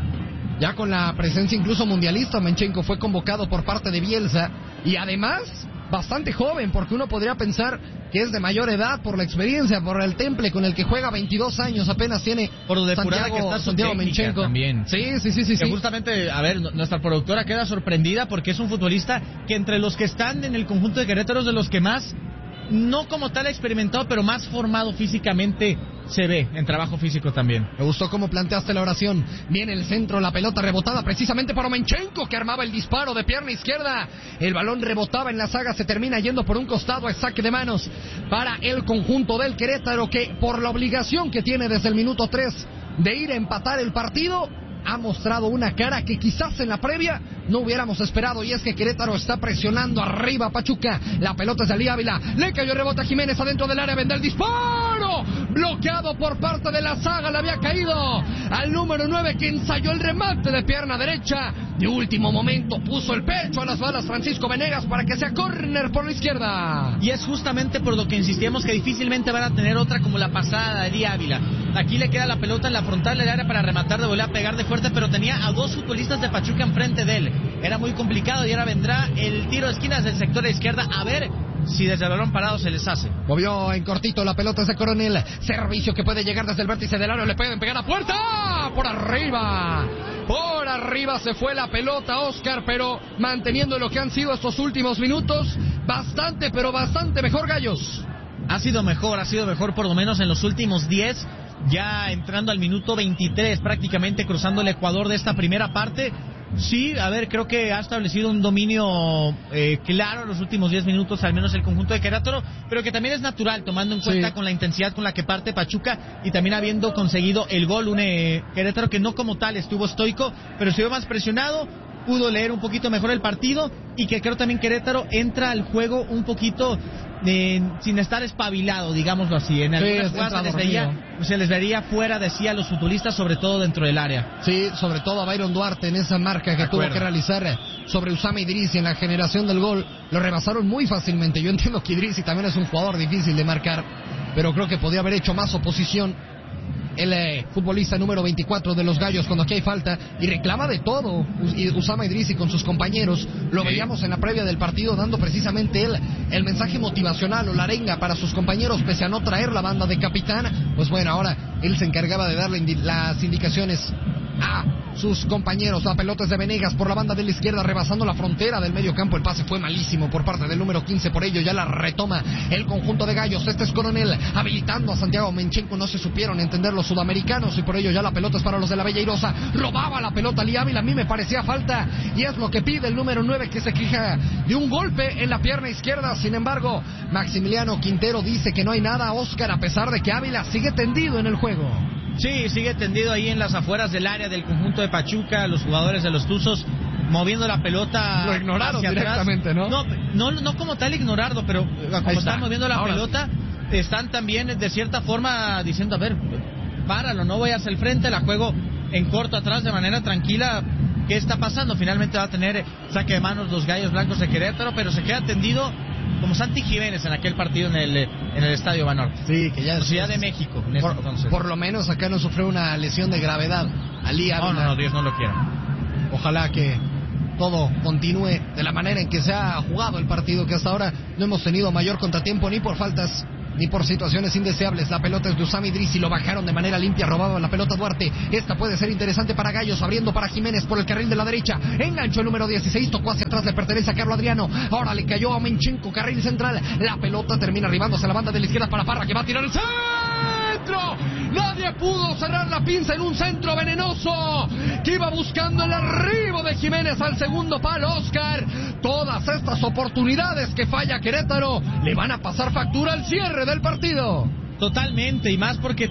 incluso mundialista, Menchenko fue convocado por parte de Bielsa y además bastante joven, porque uno podría pensar que es de mayor edad por la experiencia, por el temple con el que juega. 22 años apenas tiene, por lo depurada que está Santiago Menchenko también. Sí. Que justamente, a ver, nuestra productora queda sorprendida porque es un futbolista que entre los que están en el conjunto de Querétaro es de los que más, no como tal experimentado, pero más formado físicamente se ve, en trabajo físico también. Me gustó cómo planteaste la oración. Viene el centro, la pelota rebotada precisamente para Menchenko, que armaba el disparo de pierna izquierda. El balón rebotaba en la zaga, se termina yendo por un costado, es saque de manos para el conjunto del Querétaro, que por la obligación que tiene desde el minuto 3 de ir a empatar el partido, ha mostrado una cara que quizás en la previa no hubiéramos esperado, y es que Querétaro está presionando arriba a Pachuca. La pelota es de Ali Ávila, le cayó el rebote a Jiménez adentro del área, vendrá el disparo, bloqueado por parte de la zaga, le había caído al número 9, que ensayó el remate de pierna derecha. De último momento puso el pecho a las balas Francisco Venegas para que sea córner por la izquierda. Y es justamente por lo que insistíamos que difícilmente van a tener otra como la pasada de Ali Ávila. Aquí le queda la pelota en la frontal del área para rematar de volea, pegar de fuerte, pero tenía a dos futbolistas de Pachuca enfrente de él. Era muy complicado y ahora vendrá el tiro de esquina desde el sector de izquierda, a ver si desde el balón parado se les hace. Movió en cortito la pelota ese Coronel. Servicio que puede llegar desde el vértice del área. Le pueden pegar a puerta. Por arriba. Por arriba se fue la pelota, Oscar, pero manteniendo lo que han sido estos últimos minutos. Bastante, pero bastante mejor, Gallos. Ha sido mejor por lo menos en los últimos 10. Ya entrando al minuto 23, prácticamente cruzando el Ecuador de esta primera parte. Sí, a ver, creo que ha establecido un dominio claro en los últimos 10 minutos, al menos el conjunto de Querétaro, pero que también es natural, tomando en cuenta con la intensidad con la que parte Pachuca y también habiendo conseguido el gol. Un Querétaro que no como tal estuvo estoico, pero se vio más presionado, pudo leer un poquito mejor el partido, y que creo también Querétaro entra al juego un poquito sin estar espabilado, digámoslo así. En algunas jugadas se les vería fuera de sí a los futbolistas, sobre todo dentro del área. Sí, sobre todo a Byron Duarte en esa marca que tuvo que realizar sobre Usama Idrissi en la generación del gol. Lo rebasaron muy fácilmente. Yo entiendo que Idrissi también es un jugador difícil de marcar, pero creo que podía haber hecho más oposición el futbolista número 24 de los Gallos cuando aquí hay falta, y reclama de todo Usama Idrissi con sus compañeros. Lo veíamos en la previa del partido dando precisamente él el mensaje motivacional o la arenga para sus compañeros, pese a no traer la banda de capitán. Pues bueno, ahora él se encargaba de darle las indicaciones a sus compañeros. La pelota es de Venegas por la banda de la izquierda, rebasando la frontera del medio campo. El pase fue malísimo por parte del número 15, por ello ya la retoma el conjunto de Gallos. Este es Coronel habilitando a Santiago Menchenko. No se supieron entender los sudamericanos y por ello ya la pelota es para los de la Bella Irosa. Robaba la pelota Ali Ávila, a mí me parecía falta y es lo que pide el número 9, que se queja de un golpe en la pierna izquierda. Sin embargo, Maximiliano Quintero dice que no hay nada, Oscar, a pesar de que Ávila sigue tendido en el juego. Sí, sigue tendido ahí en las afueras del área del conjunto de Pachuca. Los jugadores de los Tuzos moviendo la pelota. Lo ignoraron hacia directamente, atrás. No como tal ignorarlo, pero como están moviendo la pelota, están también de cierta forma diciendo, a ver, páralo, no vayas al frente, la juego en corto atrás de manera tranquila. ¿Qué está pasando? Finalmente va a tener saque de manos los Gallos Blancos de Querétaro, pero se queda tendido como Santi Jiménez en aquel partido en el Estadio Banorte. Sí, que ya Ciudad de México en ese entonces. Por lo menos acá no sufrió una lesión de gravedad. Ali Ávila. No, Dios no lo quiera. Ojalá que todo continúe de la manera en que se ha jugado el partido, que hasta ahora no hemos tenido mayor contratiempo ni por faltas ni por situaciones indeseables. La pelota es de Usama Idrissi, lo bajaron de manera limpia, robaba la pelota Duarte. Esta puede ser interesante para Gallos, abriendo para Jiménez por el carril de la derecha. Engancho el número 16, tocó hacia atrás, le pertenece a Carlos Adriano. Ahora le cayó a Menchenko, carril central. La pelota termina arribándose a la banda de la izquierda para Parra, que va a tirar el centro. Nadie pudo cerrar la pinza en un centro venenoso que iba buscando el arribo de Jiménez al segundo palo. Oscar, todas estas oportunidades que falla Querétaro le van a pasar factura al cierre del partido. Totalmente, y más porque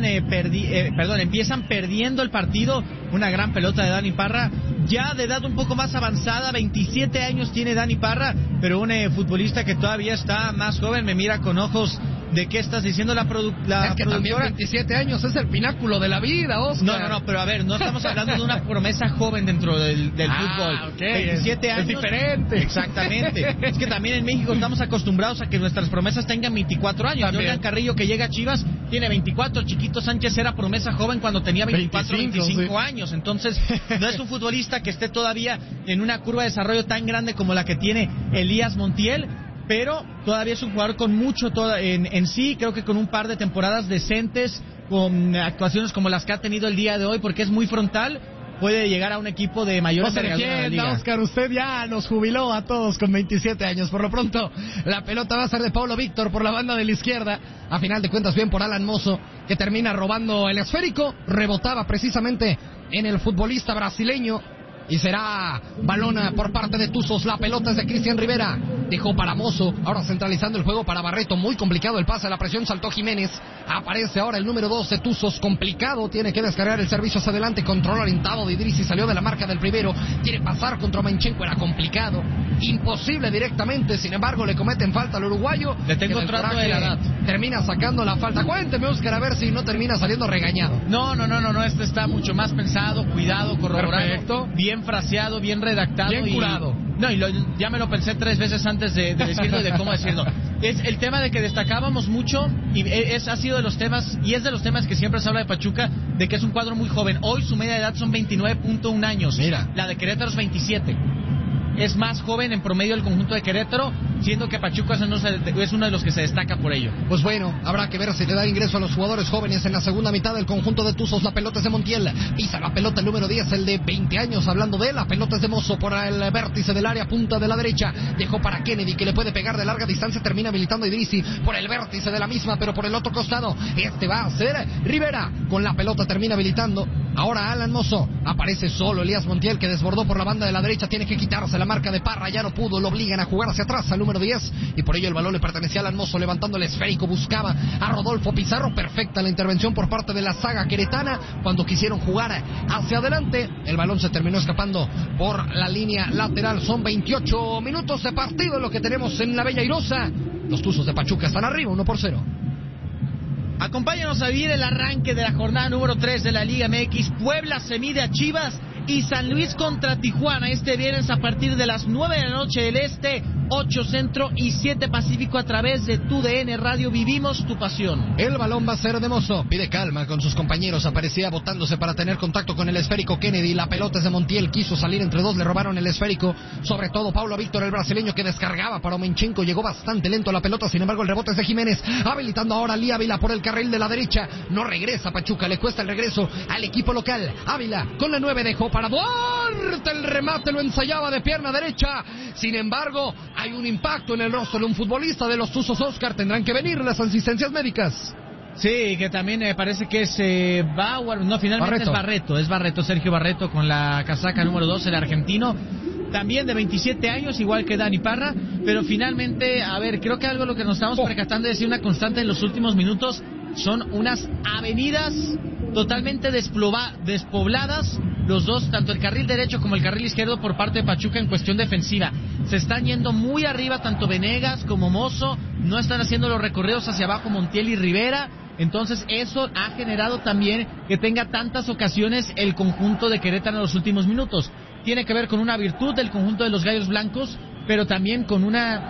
empiezan perdiendo el partido. Una gran pelota de Dani Parra, ya de edad un poco más avanzada, 27 años tiene Dani Parra, pero un futbolista que todavía está más joven. Me mira con ojos de qué estás diciendo la productora. Es que también 27 años es el pináculo de la vida, Oscar. No, pero a ver, no estamos hablando de una promesa joven dentro del fútbol. Okay. 27 años. Es diferente. Exactamente. Es que también en México estamos acostumbrados a que nuestras promesas tengan 24 años. Jordan Carrillo, que llega a Chivas, tiene 24. Chiquito Sánchez era promesa joven cuando tenía 24, 25 años. Entonces, no es un futbolista que esté todavía en una curva de desarrollo tan grande como la que tiene Elías Montiel, pero todavía es un jugador con mucho en sí. Creo que con un par de temporadas decentes, con actuaciones como las que ha tenido el día de hoy, porque es muy frontal, puede llegar a un equipo de mayor envergadura de la liga. Oscar, usted ya nos jubiló a todos con 27 años. Por lo pronto, la pelota va a ser de Paulo Víctor por la banda de la izquierda. A final de cuentas, bien por Alan Mozo, que termina robando el esférico. Rebotaba precisamente en el futbolista brasileño. Y será balón por parte de Tuzos. La pelota es de Cristian Rivera. Dejó para Mozo. Ahora centralizando el juego para Barreto. Muy complicado el pase. La presión saltó Jiménez. Aparece ahora el número 2 de Tuzos. Complicado. Tiene que descargar el servicio hacia adelante. Control orientado de Idrissi. Salió de la marca del primero. Quiere pasar contra Menchenko. Era complicado. Imposible directamente. Sin embargo, le cometen falta al uruguayo. Le tengo trato de la edad. Termina sacando la falta. Cuénteme, Oscar, a ver si no termina saliendo regañado. No. Este está mucho más pensado, cuidado, corroborado. Perfecto. Bien fraseado, bien redactado. Bien curado. Ya me lo pensé 3 veces antes de decirlo y de cómo decirlo. Es el tema de que destacábamos mucho, y ha sido de los temas, y es de los temas que siempre se habla de Pachuca, de que es un cuadro muy joven. Hoy su media de edad son 29.1 años. Mira. La de Querétaro es 27. Es más joven en promedio el conjunto de Querétaro, siendo que Pachuca es uno de los que se destaca por ello. Pues bueno, habrá que ver si le da ingreso a los jugadores jóvenes en la segunda mitad del conjunto de Tuzos. La pelota es de Montiel, pisa la pelota el número 10, el de 20 años, hablando de él. La pelota es de Mozo por el vértice del área, punta de la derecha. Dejó para Kennedy, que le puede pegar de larga distancia. Termina habilitando a Idrissi por el vértice de la misma, pero por el otro costado. Este va a ser Rivera. Con la pelota termina habilitando. Ahora Alan Mozo. Aparece solo Elías Montiel, que desbordó por la banda de la derecha. Tiene que quitarse la marca de Parra, ya no pudo, lo obligan a jugar hacia atrás al número 10, y por ello el balón le pertenecía a Alan Mozo, levantando el esférico, buscaba a Rodolfo Pizarro. Perfecta la intervención por parte de la saga queretana cuando quisieron jugar hacia adelante. El balón se terminó escapando por la línea lateral. Son 28 minutos de partido lo que tenemos en la Bella Airosa. Los Tuzos de Pachuca están arriba 1-0. Acompáñanos a vivir el arranque de la jornada número 3 de la Liga MX. Puebla se mide a Chivas y San Luis contra Tijuana este viernes a partir de las 9 de la noche del Este, 8 Centro y 7 Pacífico a través de TUDN Radio. Vivimos tu pasión. El balón va a ser de Mozo. Pide calma con sus compañeros. Aparecía botándose para tener contacto con el esférico Kennedy. La pelota es de Montiel. Quiso salir entre dos. Le robaron el esférico. Sobre todo Paulo Víctor, el brasileño, que descargaba para Menchenko. Llegó bastante lento la pelota. Sin embargo, el rebote es de Jiménez. Habilitando ahora a Lí Ávila por el carril de la derecha. No regresa Pachuca. Le cuesta el regreso al equipo local. Ávila con la 9 dejó para Duarte. El remate lo ensayaba de pierna derecha. Sin embargo, hay un impacto en el rostro de un futbolista de los Tuzos. Oscar, tendrán que venir las asistencias médicas. Sí, que también parece que es Bauer, no, finalmente es Barreto, Sergio Barreto, con la casaca número 2, el argentino, también de 27 años, igual que Dani Parra, pero finalmente, a ver, creo que algo de lo que nos estamos percatando es una constante en los últimos minutos, son unas avenidas totalmente despobladas, los dos, tanto el carril derecho como el carril izquierdo por parte de Pachuca en cuestión defensiva. Se están yendo muy arriba tanto Venegas como Mozo, no están haciendo los recorridos hacia abajo Montiel y Rivera. Entonces eso ha generado también que tenga tantas ocasiones el conjunto de Querétaro en los últimos minutos. Tiene que ver con una virtud del conjunto de los Gallos Blancos, pero también con una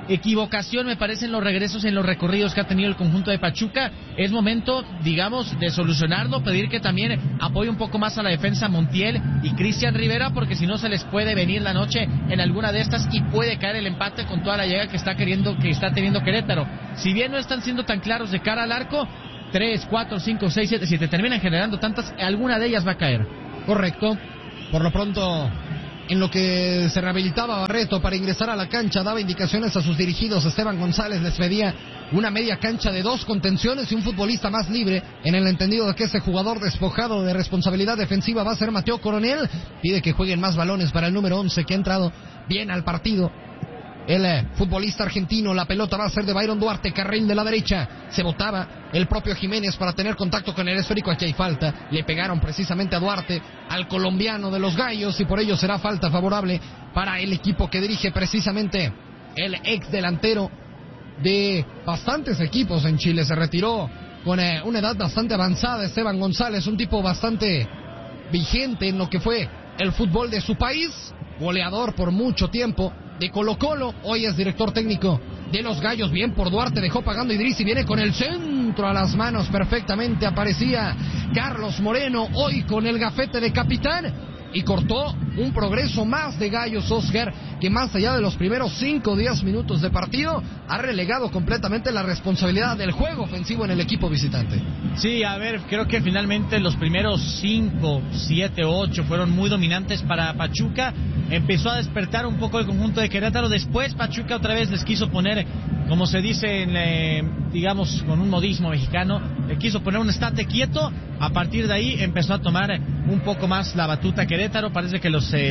equivocación, me parece, en los regresos, en los recorridos que ha tenido el conjunto de Pachuca. Es momento, digamos, de solucionarlo, pedir que también apoye un poco más a la defensa Montiel y Cristian Rivera, porque si no se les puede venir la noche en alguna de estas y puede caer el empate con toda la llegada que está teniendo Querétaro. Si bien no están siendo tan claros de cara al arco, 3, 4, 5, 6, 7, si te terminan generando tantas, alguna de ellas va a caer. Correcto. Por lo pronto, en lo que se rehabilitaba Barreto para ingresar a la cancha, daba indicaciones a sus dirigidos. Esteban González les pedía una media cancha de 2 contenciones y un futbolista más libre, en el entendido de que ese jugador despojado de responsabilidad defensiva va a ser Mateo Coronel. Pide que jueguen más balones para el número 11, que ha entrado bien al partido. El futbolista argentino, la pelota va a ser de Byron Duarte, carril de la derecha. Se botaba el propio Jiménez para tener contacto con el esférico. Aquí hay falta. Le pegaron precisamente a Duarte, al colombiano de los Gallos, y por ello será falta favorable para el equipo que dirige precisamente el ex delantero de bastantes equipos en Chile. Se retiró con una edad bastante avanzada, Esteban González, un tipo bastante vigente en lo que fue el fútbol de su país, goleador por mucho tiempo de Colo-Colo, hoy es director técnico de los Gallos. Bien por Duarte, dejó pagando Idrissi, viene con el centro a las manos perfectamente, aparecía Carlos Moreno, hoy con el gafete de capitán, y cortó un progreso más de Gallos, Oscar, que más allá de los primeros 5 o 10 minutos de partido, ha relegado completamente la responsabilidad del juego ofensivo en el equipo visitante. Sí, a ver, creo que finalmente los primeros 5, 7, 8 fueron muy dominantes para Pachuca. Empezó a despertar un poco el conjunto de Querétaro. Después Pachuca otra vez les quiso poner, como se dice, digamos, con un modismo mexicano, le quiso poner un estate quieto. A partir de ahí empezó a tomar un poco más la batuta Querétaro. Parece que los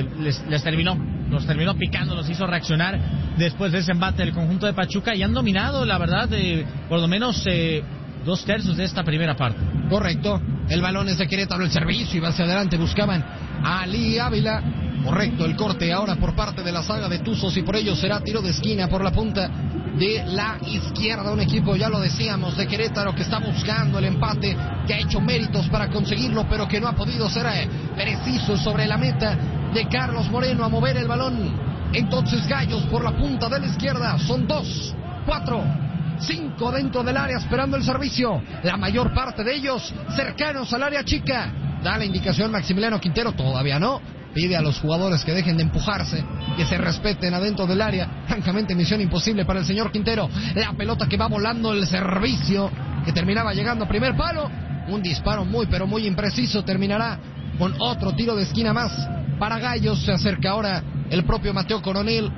terminó picando, los hizo reaccionar después de ese embate del conjunto de Pachuca, y han dominado, la verdad, por lo menos 2/3 de esta primera parte. Correcto, el balón es de Querétaro, el servicio, y hacia adelante buscaban a Ali Ávila. Correcto, el corte ahora por parte de la saga de Tuzos, y por ello será tiro de esquina por la punta de la izquierda. Un equipo, ya lo decíamos, de Querétaro, que está buscando el empate, que ha hecho méritos para conseguirlo, pero que no ha podido ser preciso sobre la meta de Carlos Moreno a mover el balón. Entonces Gallos por la punta de la izquierda, son 2, 4, 5 dentro del área esperando el servicio, la mayor parte de ellos cercanos al área chica. Da la indicación Maximiliano Quintero, todavía no. Pide a los jugadores que dejen de empujarse, que se respeten adentro del área. Francamente, misión imposible para el señor Quintero. La pelota que va volando, el servicio que terminaba llegando a primer palo. Un disparo muy pero muy impreciso. Terminará con otro tiro de esquina más para Gallos. Se acerca ahora el propio Mateo Coronel.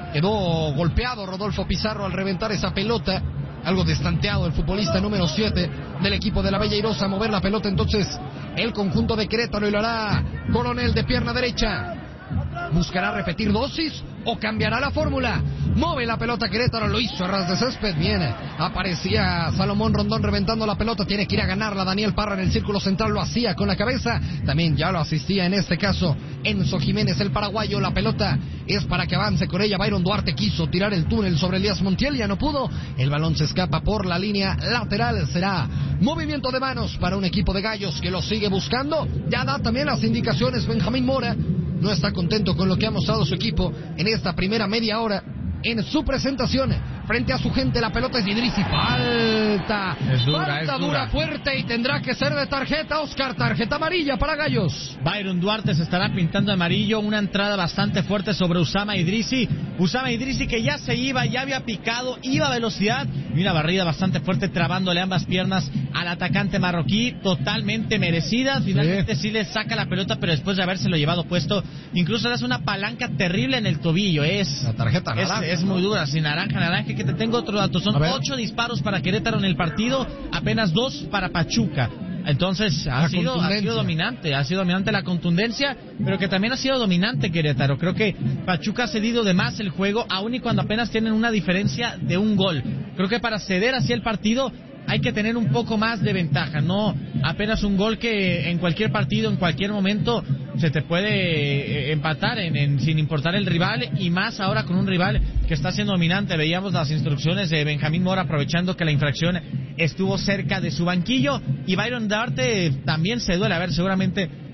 Quedó golpeado Rodolfo Pizarro al reventar esa pelota. Algo destanteado el futbolista número 7 del equipo de la Bella Irosa. A mover la pelota entonces el conjunto de Querétaro, y lo hará Coronel de pierna derecha. ¿Buscará repetir dosis o cambiará la fórmula? Mueve la pelota Querétaro, lo hizo a ras de césped. Bien, aparecía Salomón Rondón reventando la pelota. Tiene que ir a ganarla Daniel Parra en el círculo central, lo hacía con la cabeza. También ya lo asistía en este caso Enzo Jiménez, el paraguayo. La pelota es para que avance con ella Byron Duarte. Quiso tirar el túnel sobre Elías Montiel, ya no pudo. El balón se escapa por la línea lateral. Será movimiento de manos para un equipo de Gallos que lo sigue buscando. Ya da también las indicaciones Benjamín Mora. No está contento con lo que ha mostrado su equipo en esta primera media hora. En su presentación frente a su gente, la pelota es de Idrissi. Falta. Es dura, falta es dura, fuerte, y tendrá que ser de tarjeta, Oscar. Tarjeta amarilla para Gallos. Byron Duarte se estará pintando de amarillo. Una entrada bastante fuerte sobre Usama Idrissi. Usama Idrissi, que ya se iba, ya había picado, iba a velocidad, y una barrida bastante fuerte trabándole ambas piernas al atacante marroquí, totalmente merecida. Finalmente sí le saca la pelota, pero después de habérselo llevado puesto, incluso le hace una palanca terrible en el tobillo. La tarjeta naranja, es muy dura, sin naranja, que te tengo otro dato. Son 8 disparos para Querétaro en el partido, apenas 2 para Pachuca. Entonces ha sido dominante la contundencia, pero que también ha sido dominante Querétaro. Creo que Pachuca ha cedido de más el juego, aun y cuando apenas tienen una diferencia de un gol. Creo que para ceder así el partido hay que tener un poco más de ventaja, no apenas un gol que en cualquier partido, en cualquier momento se te puede empatar sin importar el rival, y más ahora con un rival que está siendo dominante. Veíamos las instrucciones de Benjamín Mora aprovechando que la infracción estuvo cerca de su banquillo, y Byron Duarte también se duele. A ver, seguramente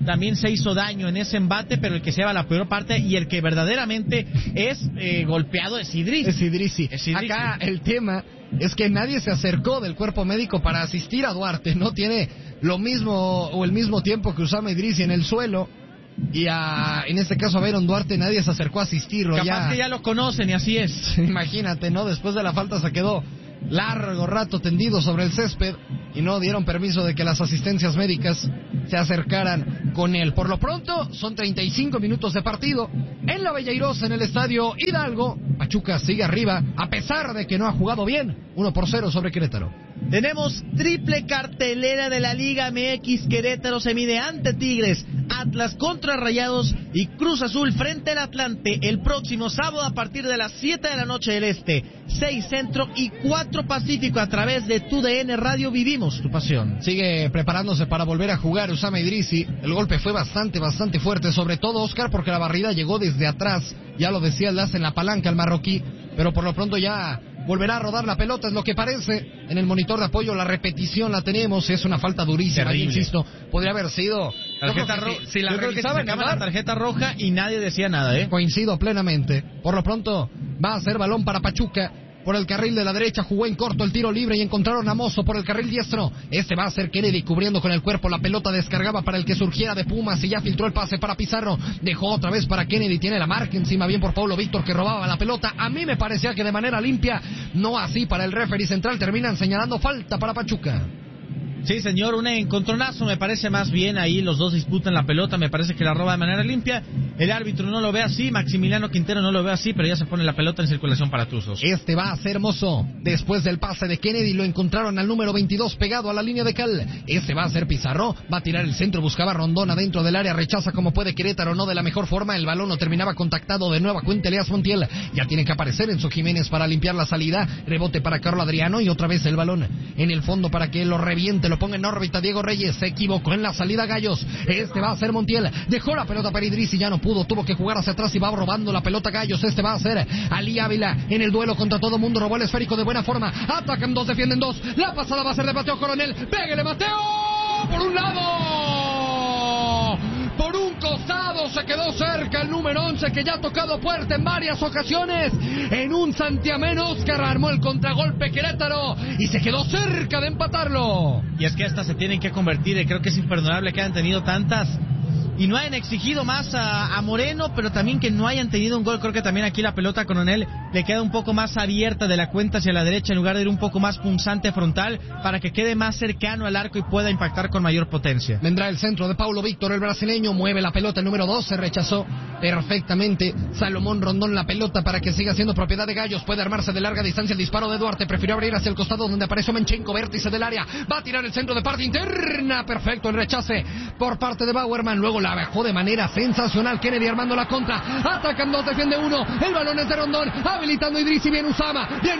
también se hizo daño en ese embate, pero el que se lleva la peor parte y el que verdaderamente es golpeado es Idrissi. Es Idrissi. Acá el tema es que nadie se acercó del cuerpo médico para asistir a Duarte. No tiene lo mismo o el mismo tiempo que Usama Idrissi en el suelo. Y en este caso a Byron Duarte nadie se acercó a asistirlo. Capaz que ya lo conocen y así es. Imagínate, ¿no? Después de la falta se quedó largo rato tendido sobre el césped y no dieron permiso de que las asistencias médicas se acercaran con él. Por lo pronto, son 35 minutos de partido en la Bella Airosa, en el estadio Hidalgo. Pachuca sigue arriba, a pesar de que no ha jugado bien. 1-0 sobre Querétaro. Tenemos triple cartelera de la Liga MX. Querétaro se mide ante Tigres, Atlas contra Rayados y Cruz Azul frente al Atlante el próximo sábado a partir de las 7 de la noche del Este, 6 Centro y 4 Pacífico. A través de TUDN Radio vivimos tu pasión. Sigue preparándose para volver a jugar Usama Idrissi. El golpe fue bastante fuerte, sobre todo, Oscar, porque la barrida llegó desde atrás. Ya lo decía, le hacen la palanca al marroquí, pero por lo pronto ya volverá a rodar la pelota, es lo que parece. En el monitor de apoyo la repetición la tenemos, es una falta durísima, insisto, podría haber sido tarjeta roja. Si la revisaban, la tarjeta roja y nadie decía nada, Coincido plenamente. Por lo pronto va a ser balón para Pachuca. Por el carril de la derecha jugó en corto el tiro libre y encontraron a Mozo por el carril diestro. Este va a ser Kennedy cubriendo con el cuerpo. La pelota descargaba para el que surgiera de Pumas y ya filtró el pase para Pizarro. Dejó otra vez para Kennedy. Tiene la marca encima, bien por Paulo Víctor que robaba la pelota. A mí me parecía que de manera limpia, no así para el referee central. Terminan señalando falta para Pachuca. Sí, señor, un encontronazo, me parece más bien ahí, los dos disputan la pelota, me parece que la roba de manera limpia, el árbitro no lo ve así, Maximiliano Quintero no lo ve así, pero ya se pone la pelota en circulación para Tuzos. Este va a ser Mozo, después del pase de Kennedy lo encontraron al número 22 pegado a la línea de cal, este va a ser Pizarro, va a tirar el centro, buscaba Rondón adentro del área, rechaza como puede Querétaro, no de la mejor forma, el balón no terminaba contactado de nueva cuenta Elías Montiel, ya tiene que aparecer Enzo Jiménez para limpiar la salida, rebote para Carlos Adriano y otra vez el balón en el fondo para que lo reviente, lo ponga en órbita Diego Reyes, se equivocó en la salida Gallos, este va a ser Montiel, dejó la pelota para Idrissi, ya no pudo, tuvo que jugar hacia atrás y va robando la pelota Gallos, este va a ser Ali Ávila en el duelo contra todo mundo, robó el esférico de buena forma, atacan dos, defienden dos, la pasada va a ser de Mateo Coronel, pégale Mateo, por un lado, por un costado se quedó cerca el número 11 que ya ha tocado puerta en varias ocasiones, en un santiamén Oscar armó el contragolpe Querétaro y se quedó cerca de empatarlo. Y es que estas se tienen que convertir, creo que es imperdonable que hayan tenido tantas y no hayan exigido más a Moreno, pero también que no hayan tenido un gol. Creo que también aquí la pelota a Coronel le queda un poco más abierta de la cuenta hacia la derecha en lugar de ir un poco más punzante frontal para que quede más cercano al arco y pueda impactar con mayor potencia. Vendrá el centro de Paulo Víctor, el brasileño, mueve la pelota, el número 2 se rechazó perfectamente. Salomón Rondón la pelota para que siga siendo propiedad de Gallos, puede armarse de larga distancia el disparo de Duarte, prefirió abrir hacia el costado donde apareció Menchenko, vértice del área, va a tirar el centro de parte interna, perfecto el rechace por parte de Bauerman, luego la bajó de manera sensacional Kennedy armando la contra, atacan dos, defiende uno, el balón es de Rondón, habilitando Idrissi, bien Usama en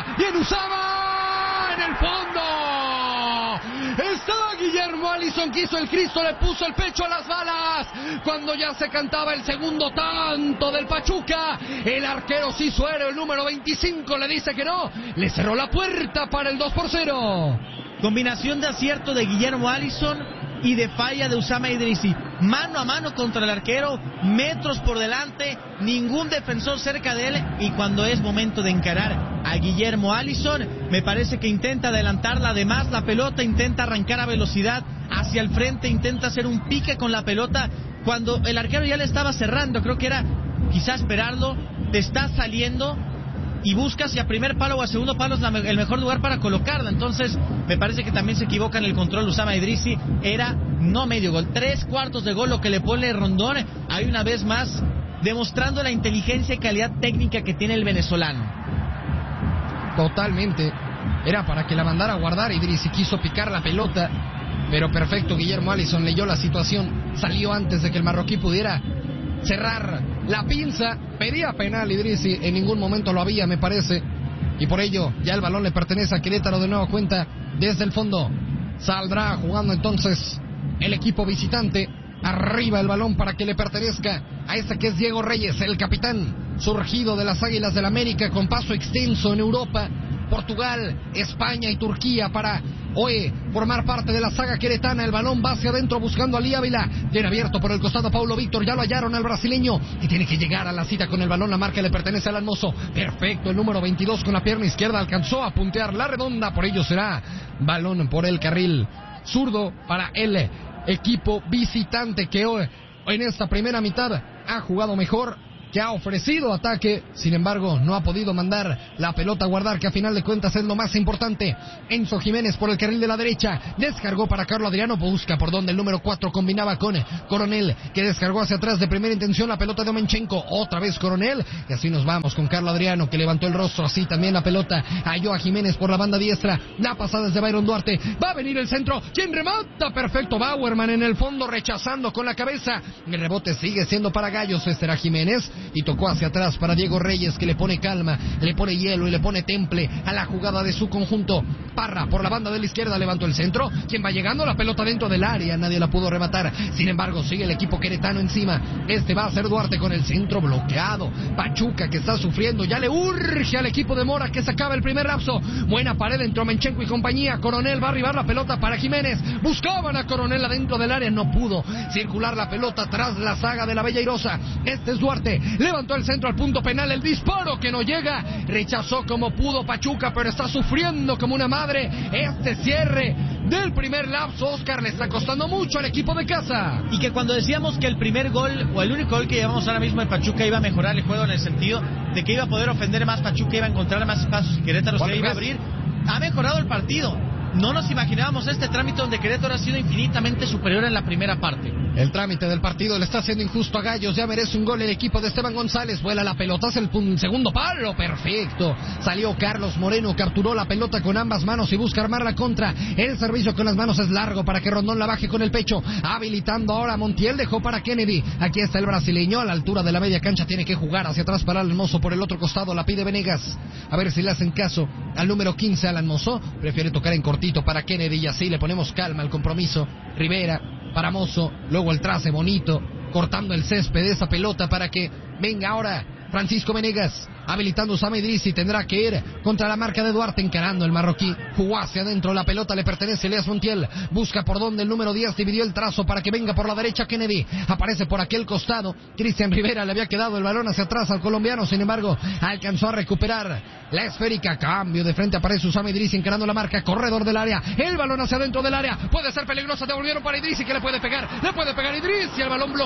el fondo, estaba Guillermo Allison, quiso el Cristo, le puso el pecho a las balas, cuando ya se cantaba el segundo tanto del Pachuca, el arquero sí suero, el número 25 le dice que no, le cerró la puerta para el 2-0. Combinación de acierto de Guillermo Allison y de falla de Usama Idrissi, mano a mano contra el arquero, metros por delante, ningún defensor cerca de él, y cuando es momento de encarar a Guillermo Allison, me parece que intenta adelantarla, además la pelota, intenta arrancar a velocidad hacia el frente, intenta hacer un pique con la pelota, cuando el arquero ya le estaba cerrando, creo que era quizás esperarlo, te está saliendo y busca si a primer palo o a segundo palo es el mejor lugar para colocarla. Entonces me parece que también se equivoca en el control Usama Idrissi. Era no medio gol, 3/4 de gol lo que le pone Rondón, hay una vez más demostrando la inteligencia y calidad técnica que tiene el venezolano. Totalmente, era para que la mandara a guardar. Idrissi quiso picar la pelota, pero perfecto, Guillermo Allison leyó la situación, salió antes de que el marroquí pudiera cerrar la pinza, pedía penal Idrissi, en ningún momento lo había, me parece, y por ello ya el balón le pertenece a Querétaro de nueva cuenta desde el fondo. Saldrá jugando entonces el equipo visitante, arriba el balón para que le pertenezca a este que es Diego Reyes, el capitán surgido de las Águilas del América con paso extenso en Europa, Portugal, España y Turquía para hoy formar parte de la saga queretana. El balón va hacia adentro buscando a Ali Ávila. Tiene abierto por el costado Paulo Víctor. Ya lo hallaron al brasileño y tiene que llegar a la cita con el balón. La marca le pertenece al Almozo. Perfecto, el número 22 con la pierna izquierda alcanzó a puntear la redonda. Por ello será balón por el carril zurdo para el equipo visitante, que hoy en esta primera mitad ha jugado mejor, que ha ofrecido ataque, sin embargo no ha podido mandar la pelota a guardar, que a final de cuentas es lo más importante. Enzo Jiménez por el carril de la derecha, descargó para Carlos Adriano, busca por donde el número 4 combinaba con Coronel, que descargó hacia atrás de primera intención la pelota de Omenchenko, otra vez Coronel, y así nos vamos con Carlos Adriano, que levantó el rostro, así también la pelota halló a Jiménez por la banda diestra, la pasada es de Byron Duarte, va a venir el centro, ¿quién remata? Perfecto, Bauerman en el fondo rechazando con la cabeza, el rebote sigue siendo para Gallos, este era Jiménez, y tocó hacia atrás para Diego Reyes, que le pone calma, le pone hielo y le pone temple a la jugada de su conjunto. Parra por la banda de la izquierda levantó el centro, quien va llegando, la pelota dentro del área, nadie la pudo rematar, sin embargo sigue el equipo queretano encima, este va a ser Duarte con el centro bloqueado, Pachuca que está sufriendo, ya le urge al equipo de Mora que se acaba el primer lapso, buena pared entre Omenchenko y compañía, Coronel va a arribar la pelota para Jiménez, buscaban a Coronel adentro del área, no pudo circular la pelota tras la saga de la Bella Irosa, este es Duarte, levantó el centro al punto penal, el disparo que no llega, rechazó como pudo Pachuca, pero está sufriendo como una madre este cierre del primer lapso. Oscar, le está costando mucho al equipo de casa. Y que cuando decíamos que el primer gol, o el único gol que llevamos ahora mismo en Pachuca, iba a mejorar el juego en el sentido de que iba a poder ofender más Pachuca, iba a encontrar más espacios y Querétaro se iba a abrir, ha mejorado el partido. No nos imaginábamos este trámite donde Querétaro ha sido infinitamente superior en la primera parte. El trámite del partido le está haciendo injusto a Gallos, ya merece un gol el equipo de Esteban González, vuela la pelota, hace el segundo palo, perfecto, salió Carlos Moreno, capturó la pelota con ambas manos y busca armar la contra, el servicio con las manos es largo para que Rondón la baje con el pecho, habilitando ahora a Montiel, dejó para Kennedy, aquí está el brasileño, a la altura de la media cancha tiene que jugar hacia atrás para Alan Mozo, por el otro costado la pide Venegas, a ver si le hacen caso al número 15 Alan Mozo, prefiere tocar en cortito para Kennedy y así le ponemos calma al compromiso, Rivera para Mozo, luego el trace bonito, cortando el césped de esa pelota para que venga ahora Francisco Venegas, habilitando Usama Idrissi, tendrá que ir contra la marca de Duarte, encarando el marroquí, jugó hacia adentro, la pelota le pertenece a Elias Montiel, busca por donde el número 10 dividió el trazo para que venga por la derecha Kennedy, aparece por aquel costado, Cristian Rivera le había quedado el balón hacia atrás al colombiano, sin embargo, alcanzó a recuperar la esférica, cambio de frente, aparece Usama Idrissi encarando la marca, corredor del área, el balón hacia adentro del área, puede ser peligroso, devolvieron para Idrissi que le puede pegar Idrissi, el balón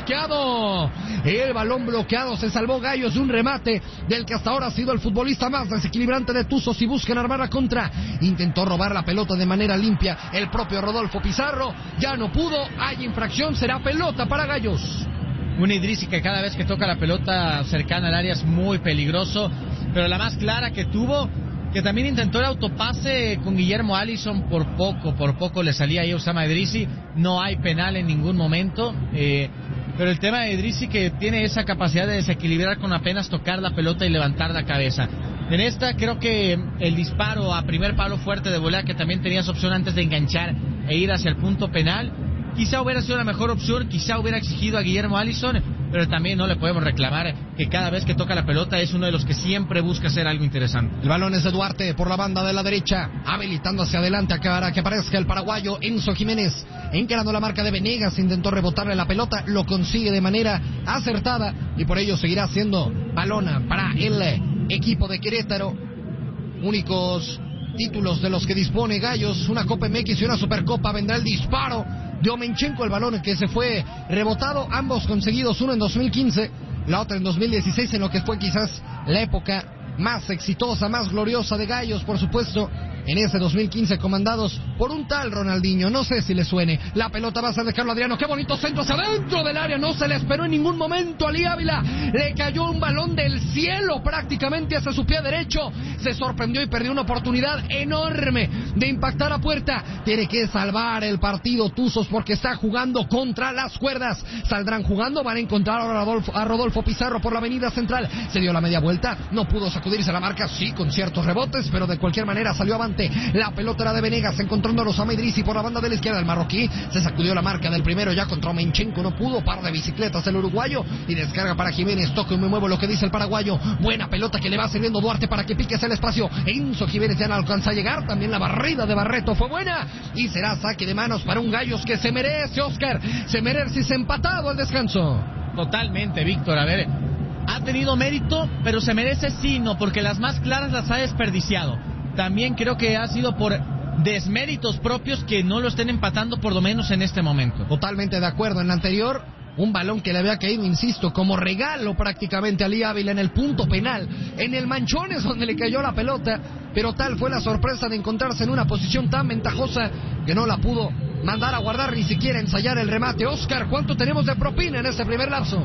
bloqueado, se salvó Gallos de un remate del que hasta ahora ha sido el futbolista más desequilibrante de Tuzos y buscan armar la contra, intentó robar la pelota de manera limpia el propio Rodolfo Pizarro, ya no pudo, hay infracción, será pelota para Gallos. Un Idrissi que cada vez que toca la pelota cercana al área es muy peligroso, pero la más clara que tuvo, que también intentó el autopase con Guillermo Allison, por poco le salía ahí a Usama Idrissi, no hay penal en ningún momento, pero el tema de Idrissi que tiene esa capacidad de desequilibrar con apenas tocar la pelota y levantar la cabeza. En esta creo que el disparo a primer palo fuerte de volea, que también tenías opción antes de enganchar e ir hacia el punto penal, quizá hubiera sido la mejor opción, quizá hubiera exigido a Guillermo Allison, pero también no le podemos reclamar que cada vez que toca la pelota es uno de los que siempre busca hacer algo interesante. El balón es de Duarte por la banda de la derecha, habilitando hacia adelante para que aparezca el paraguayo Enzo Jiménez, encarando la marca de Venegas, intentó rebotarle la pelota, lo consigue de manera acertada y por ello seguirá siendo balona para el equipo de Querétaro. Únicos títulos de los que dispone Gallos, una Copa MX y una Supercopa. Vendrá el disparo de Omenchenko, el balón que se fue rebotado, ambos conseguidos, uno en 2015, la otra en 2016, en lo que fue quizás la época más exitosa, más gloriosa de Gallos, por supuesto, en ese 2015 comandados por un tal Ronaldinho, no sé si le suene, la pelota va a ser de Carlos Adriano, qué bonito centro hacia adentro del área, no se le esperó en ningún momento a Ali Ávila, le cayó un balón del cielo prácticamente hacia su pie derecho, se sorprendió y perdió una oportunidad enorme de impactar a puerta, tiene que salvar el partido Tuzos porque está jugando contra las cuerdas, saldrán jugando, van a encontrar ahora a Rodolfo Pizarro por la avenida central, se dio la media vuelta, no pudo sacudirse la marca, sí con ciertos rebotes, pero de cualquier manera salió avante frente. La pelota era de Venegas, encontrando a Osama Idrissi por la banda de la izquierda. El marroquí se sacudió la marca del primero ya contra Menchenko, no pudo. Par de bicicletas el uruguayo y descarga para Jiménez. Toco y me muevo, lo que dice el paraguayo. Buena pelota que le va sirviendo Duarte para que pique el espacio. Enzo Jiménez ya no alcanza a llegar. También la barrida de Barreto fue buena y será saque de manos para un Gallos que se merece, Oscar. Se merece y se ha empatado al descanso. Totalmente, Víctor. A ver, ha tenido mérito, pero se merece sí, no, porque las más claras las ha desperdiciado. También creo que ha sido por desméritos propios que no lo estén empatando por lo menos en este momento. Totalmente de acuerdo. En la anterior, un balón que le había caído, insisto, como regalo prácticamente a Ali Ávila en el punto penal, en el Manchones donde le cayó la pelota, pero tal fue la sorpresa de encontrarse en una posición tan ventajosa que no la pudo mandar a guardar, ni siquiera ensayar el remate. Oscar, ¿cuánto tenemos de propina en este primer lapso?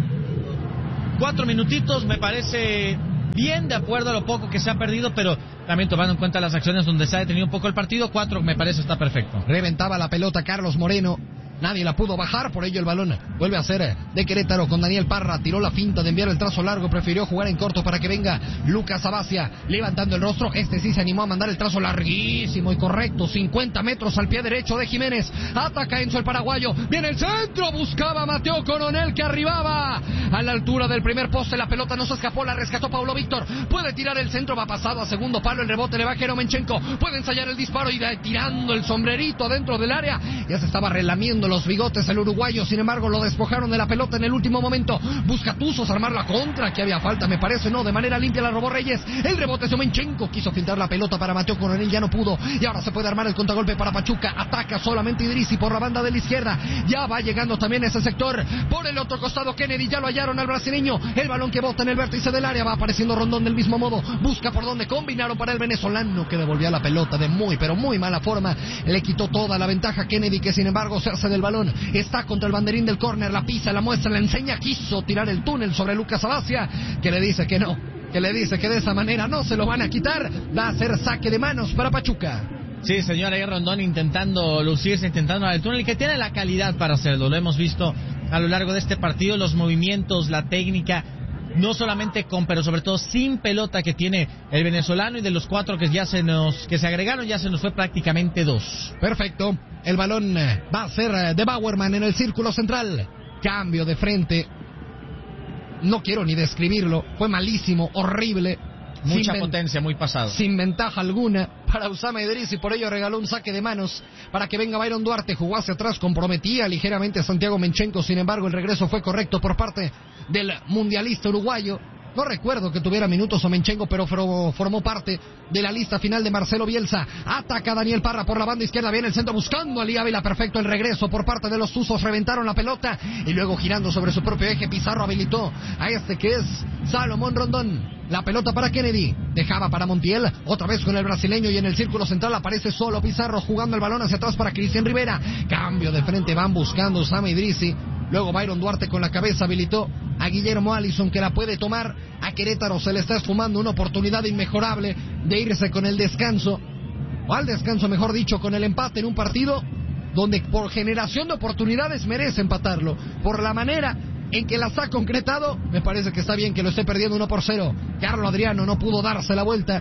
4 minutitos, me parece bien, de acuerdo a lo poco que se ha perdido, pero también tomando en cuenta las acciones donde se ha detenido un poco el partido. 4 me parece está perfecto. Reventaba la pelota Carlos Moreno. Nadie la pudo bajar, por ello el balón vuelve a ser de Querétaro con Daniel Parra. Tiró la finta de enviar el trazo largo, prefirió jugar en corto para que venga Lucas Abacia levantando el rostro. Este sí se animó a mandar el trazo larguísimo y correcto, 50 metros al pie derecho de Jiménez. Ataca Enzo el paraguayo, viene el centro, buscaba Mateo Coronel que arribaba a la altura del primer poste. La pelota no se escapó, la rescató Paulo Víctor. Puede tirar el centro, va pasado a segundo palo, el rebote le va a Jero Menchenko. Puede ensayar el disparo y tirando el sombrerito dentro del área. Ya se estaba relamiendo los bigotes el uruguayo, sin embargo lo despojaron de la pelota en el último momento. Busca Tuzos armar la contra, que había falta, me parece, no, de manera limpia la robó Reyes. El rebote de Menchenko, quiso filtrar la pelota para Mateo Coronel, ya no pudo, y ahora se puede armar el contragolpe para Pachuca. Ataca solamente Idrissi por la banda de la izquierda, ya va llegando también ese sector. Por el otro costado Kennedy, ya lo hallaron al brasileño, el balón que bota en el vértice del área, va apareciendo Rondón del mismo modo, busca por donde combinaron para el venezolano, que devolvía la pelota de muy pero muy mala forma. Le quitó toda la ventaja Kennedy, que sin embargo se hace del balón, está contra el banderín del córner, la pisa, la muestra, la enseña, quiso tirar el túnel sobre Lucas Abacia, que le dice que no, que le dice que de esa manera no se lo van a quitar. Va a ser saque de manos para Pachuca. Sí, señor, ahí Rondón intentando lucirse, intentando al túnel, que tiene la calidad para hacerlo. Lo hemos visto a lo largo de este partido, los movimientos, la técnica, no solamente con, pero sobre todo sin pelota que tiene el venezolano, y de los 4 que se agregaron, ya se nos fue prácticamente 2. Perfecto. El balón va a ser de Bauerman en el círculo central. Cambio de frente. No quiero ni describirlo. Fue malísimo, horrible. Mucha potencia, muy pasado. Sin ventaja alguna para Osama Idrissi, y por ello regaló un saque de manos para que venga Byron Duarte. Jugó hacia atrás, comprometía ligeramente a Santiago Menchenko. Sin embargo, el regreso fue correcto por parte del mundialista uruguayo. No recuerdo que tuviera minutos o Menchenko, pero formó parte de la lista final de Marcelo Bielsa. Ataca Daniel Parra por la banda izquierda, viene el centro buscando a Ali Ávila. Perfecto el regreso por parte de los Tuzos, reventaron la pelota y luego girando sobre su propio eje, Pizarro habilitó a este que es Salomón Rondón. La pelota para Kennedy, dejaba para Montiel, otra vez con el brasileño, y en el círculo central aparece solo Pizarro jugando el balón hacia atrás para Cristian Rivera. Cambio de frente, van buscando Osama Idrissi. Luego Byron Duarte con la cabeza habilitó a Guillermo Allison, que la puede tomar. A Querétaro se le está esfumando una oportunidad inmejorable de irse con el descanso, o al descanso mejor dicho, con el empate en un partido donde por generación de oportunidades merece empatarlo. Por la manera en que las ha concretado, me parece que está bien que lo esté perdiendo 1-0. Carlos Adriano no pudo darse la vuelta,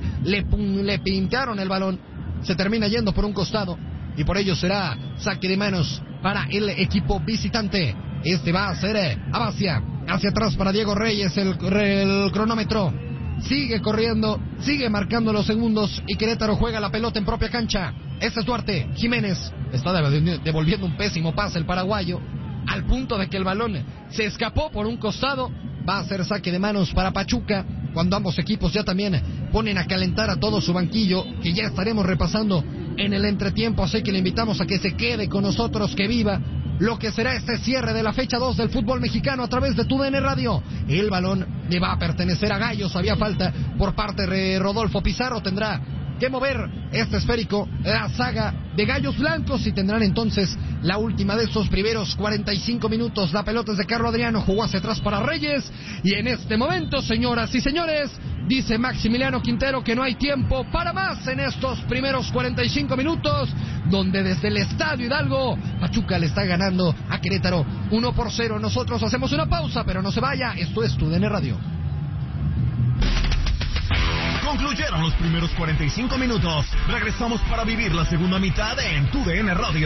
le pintaron el balón, se termina yendo por un costado y por ello será saque de manos para el equipo visitante. Este va a ser Abacia, hacia atrás para Diego Reyes, el cronómetro sigue corriendo, sigue marcando los segundos y Querétaro juega la pelota en propia cancha. Este es Duarte, Jiménez está devolviendo un pésimo pase el paraguayo, al punto de que el balón se escapó por un costado. Va a ser saque de manos para Pachuca, cuando ambos equipos ya también ponen a calentar a todo su banquillo, que ya estaremos repasando en el entretiempo, así que le invitamos a que se quede con nosotros, que viva lo que será este cierre de la fecha 2 del fútbol mexicano a través de TUDN Radio. El balón le va a pertenecer a Gallos, había falta por parte de Rodolfo Pizarro, tendrá que mover este esférico la saga de Gallos Blancos y tendrán entonces la última de estos primeros 45 minutos. La pelota es de Carlos Adriano, jugó hacia atrás para Reyes y en este momento, señoras y señores, dice Maximiliano Quintero que no hay tiempo para más en estos primeros 45 minutos, donde desde el Estadio Hidalgo Pachuca le está ganando a Querétaro 1-0. Nosotros hacemos una pausa, pero no se vaya, esto es TUDN Radio. Concluye Concluyeron los primeros 45 minutos. Regresamos para vivir la segunda mitad en TUDN Radio.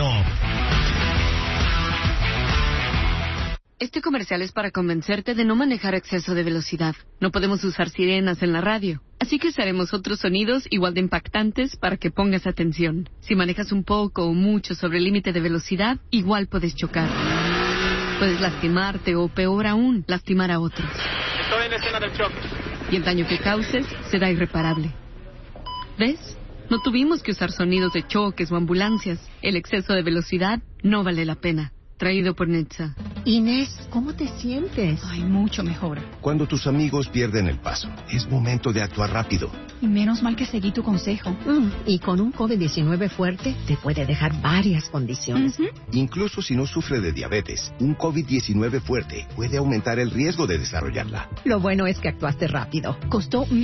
Este comercial es para convencerte de no manejar a exceso de velocidad. No podemos usar sirenas en la radio, así que usaremos otros sonidos igual de impactantes para que pongas atención. Si manejas un poco o mucho sobre el límite de velocidad, igual puedes chocar. Puedes lastimarte o, peor aún, lastimar a otros. Estoy en escena del choque. Y el daño que causes será irreparable. ¿Ves? No tuvimos que usar sonidos de choques o ambulancias. El exceso de velocidad no vale la pena. Traído por Netza. Inés, ¿cómo te sientes? Ay, mucho mejor. Cuando tus amigos pierden el paso, es momento de actuar rápido. Y menos mal que seguí tu consejo. Y con un COVID-19 fuerte, te puede dejar varias condiciones. Incluso si no sufre de diabetes, un COVID-19 fuerte puede aumentar el riesgo de desarrollarla. Lo bueno es que actuaste rápido. Costó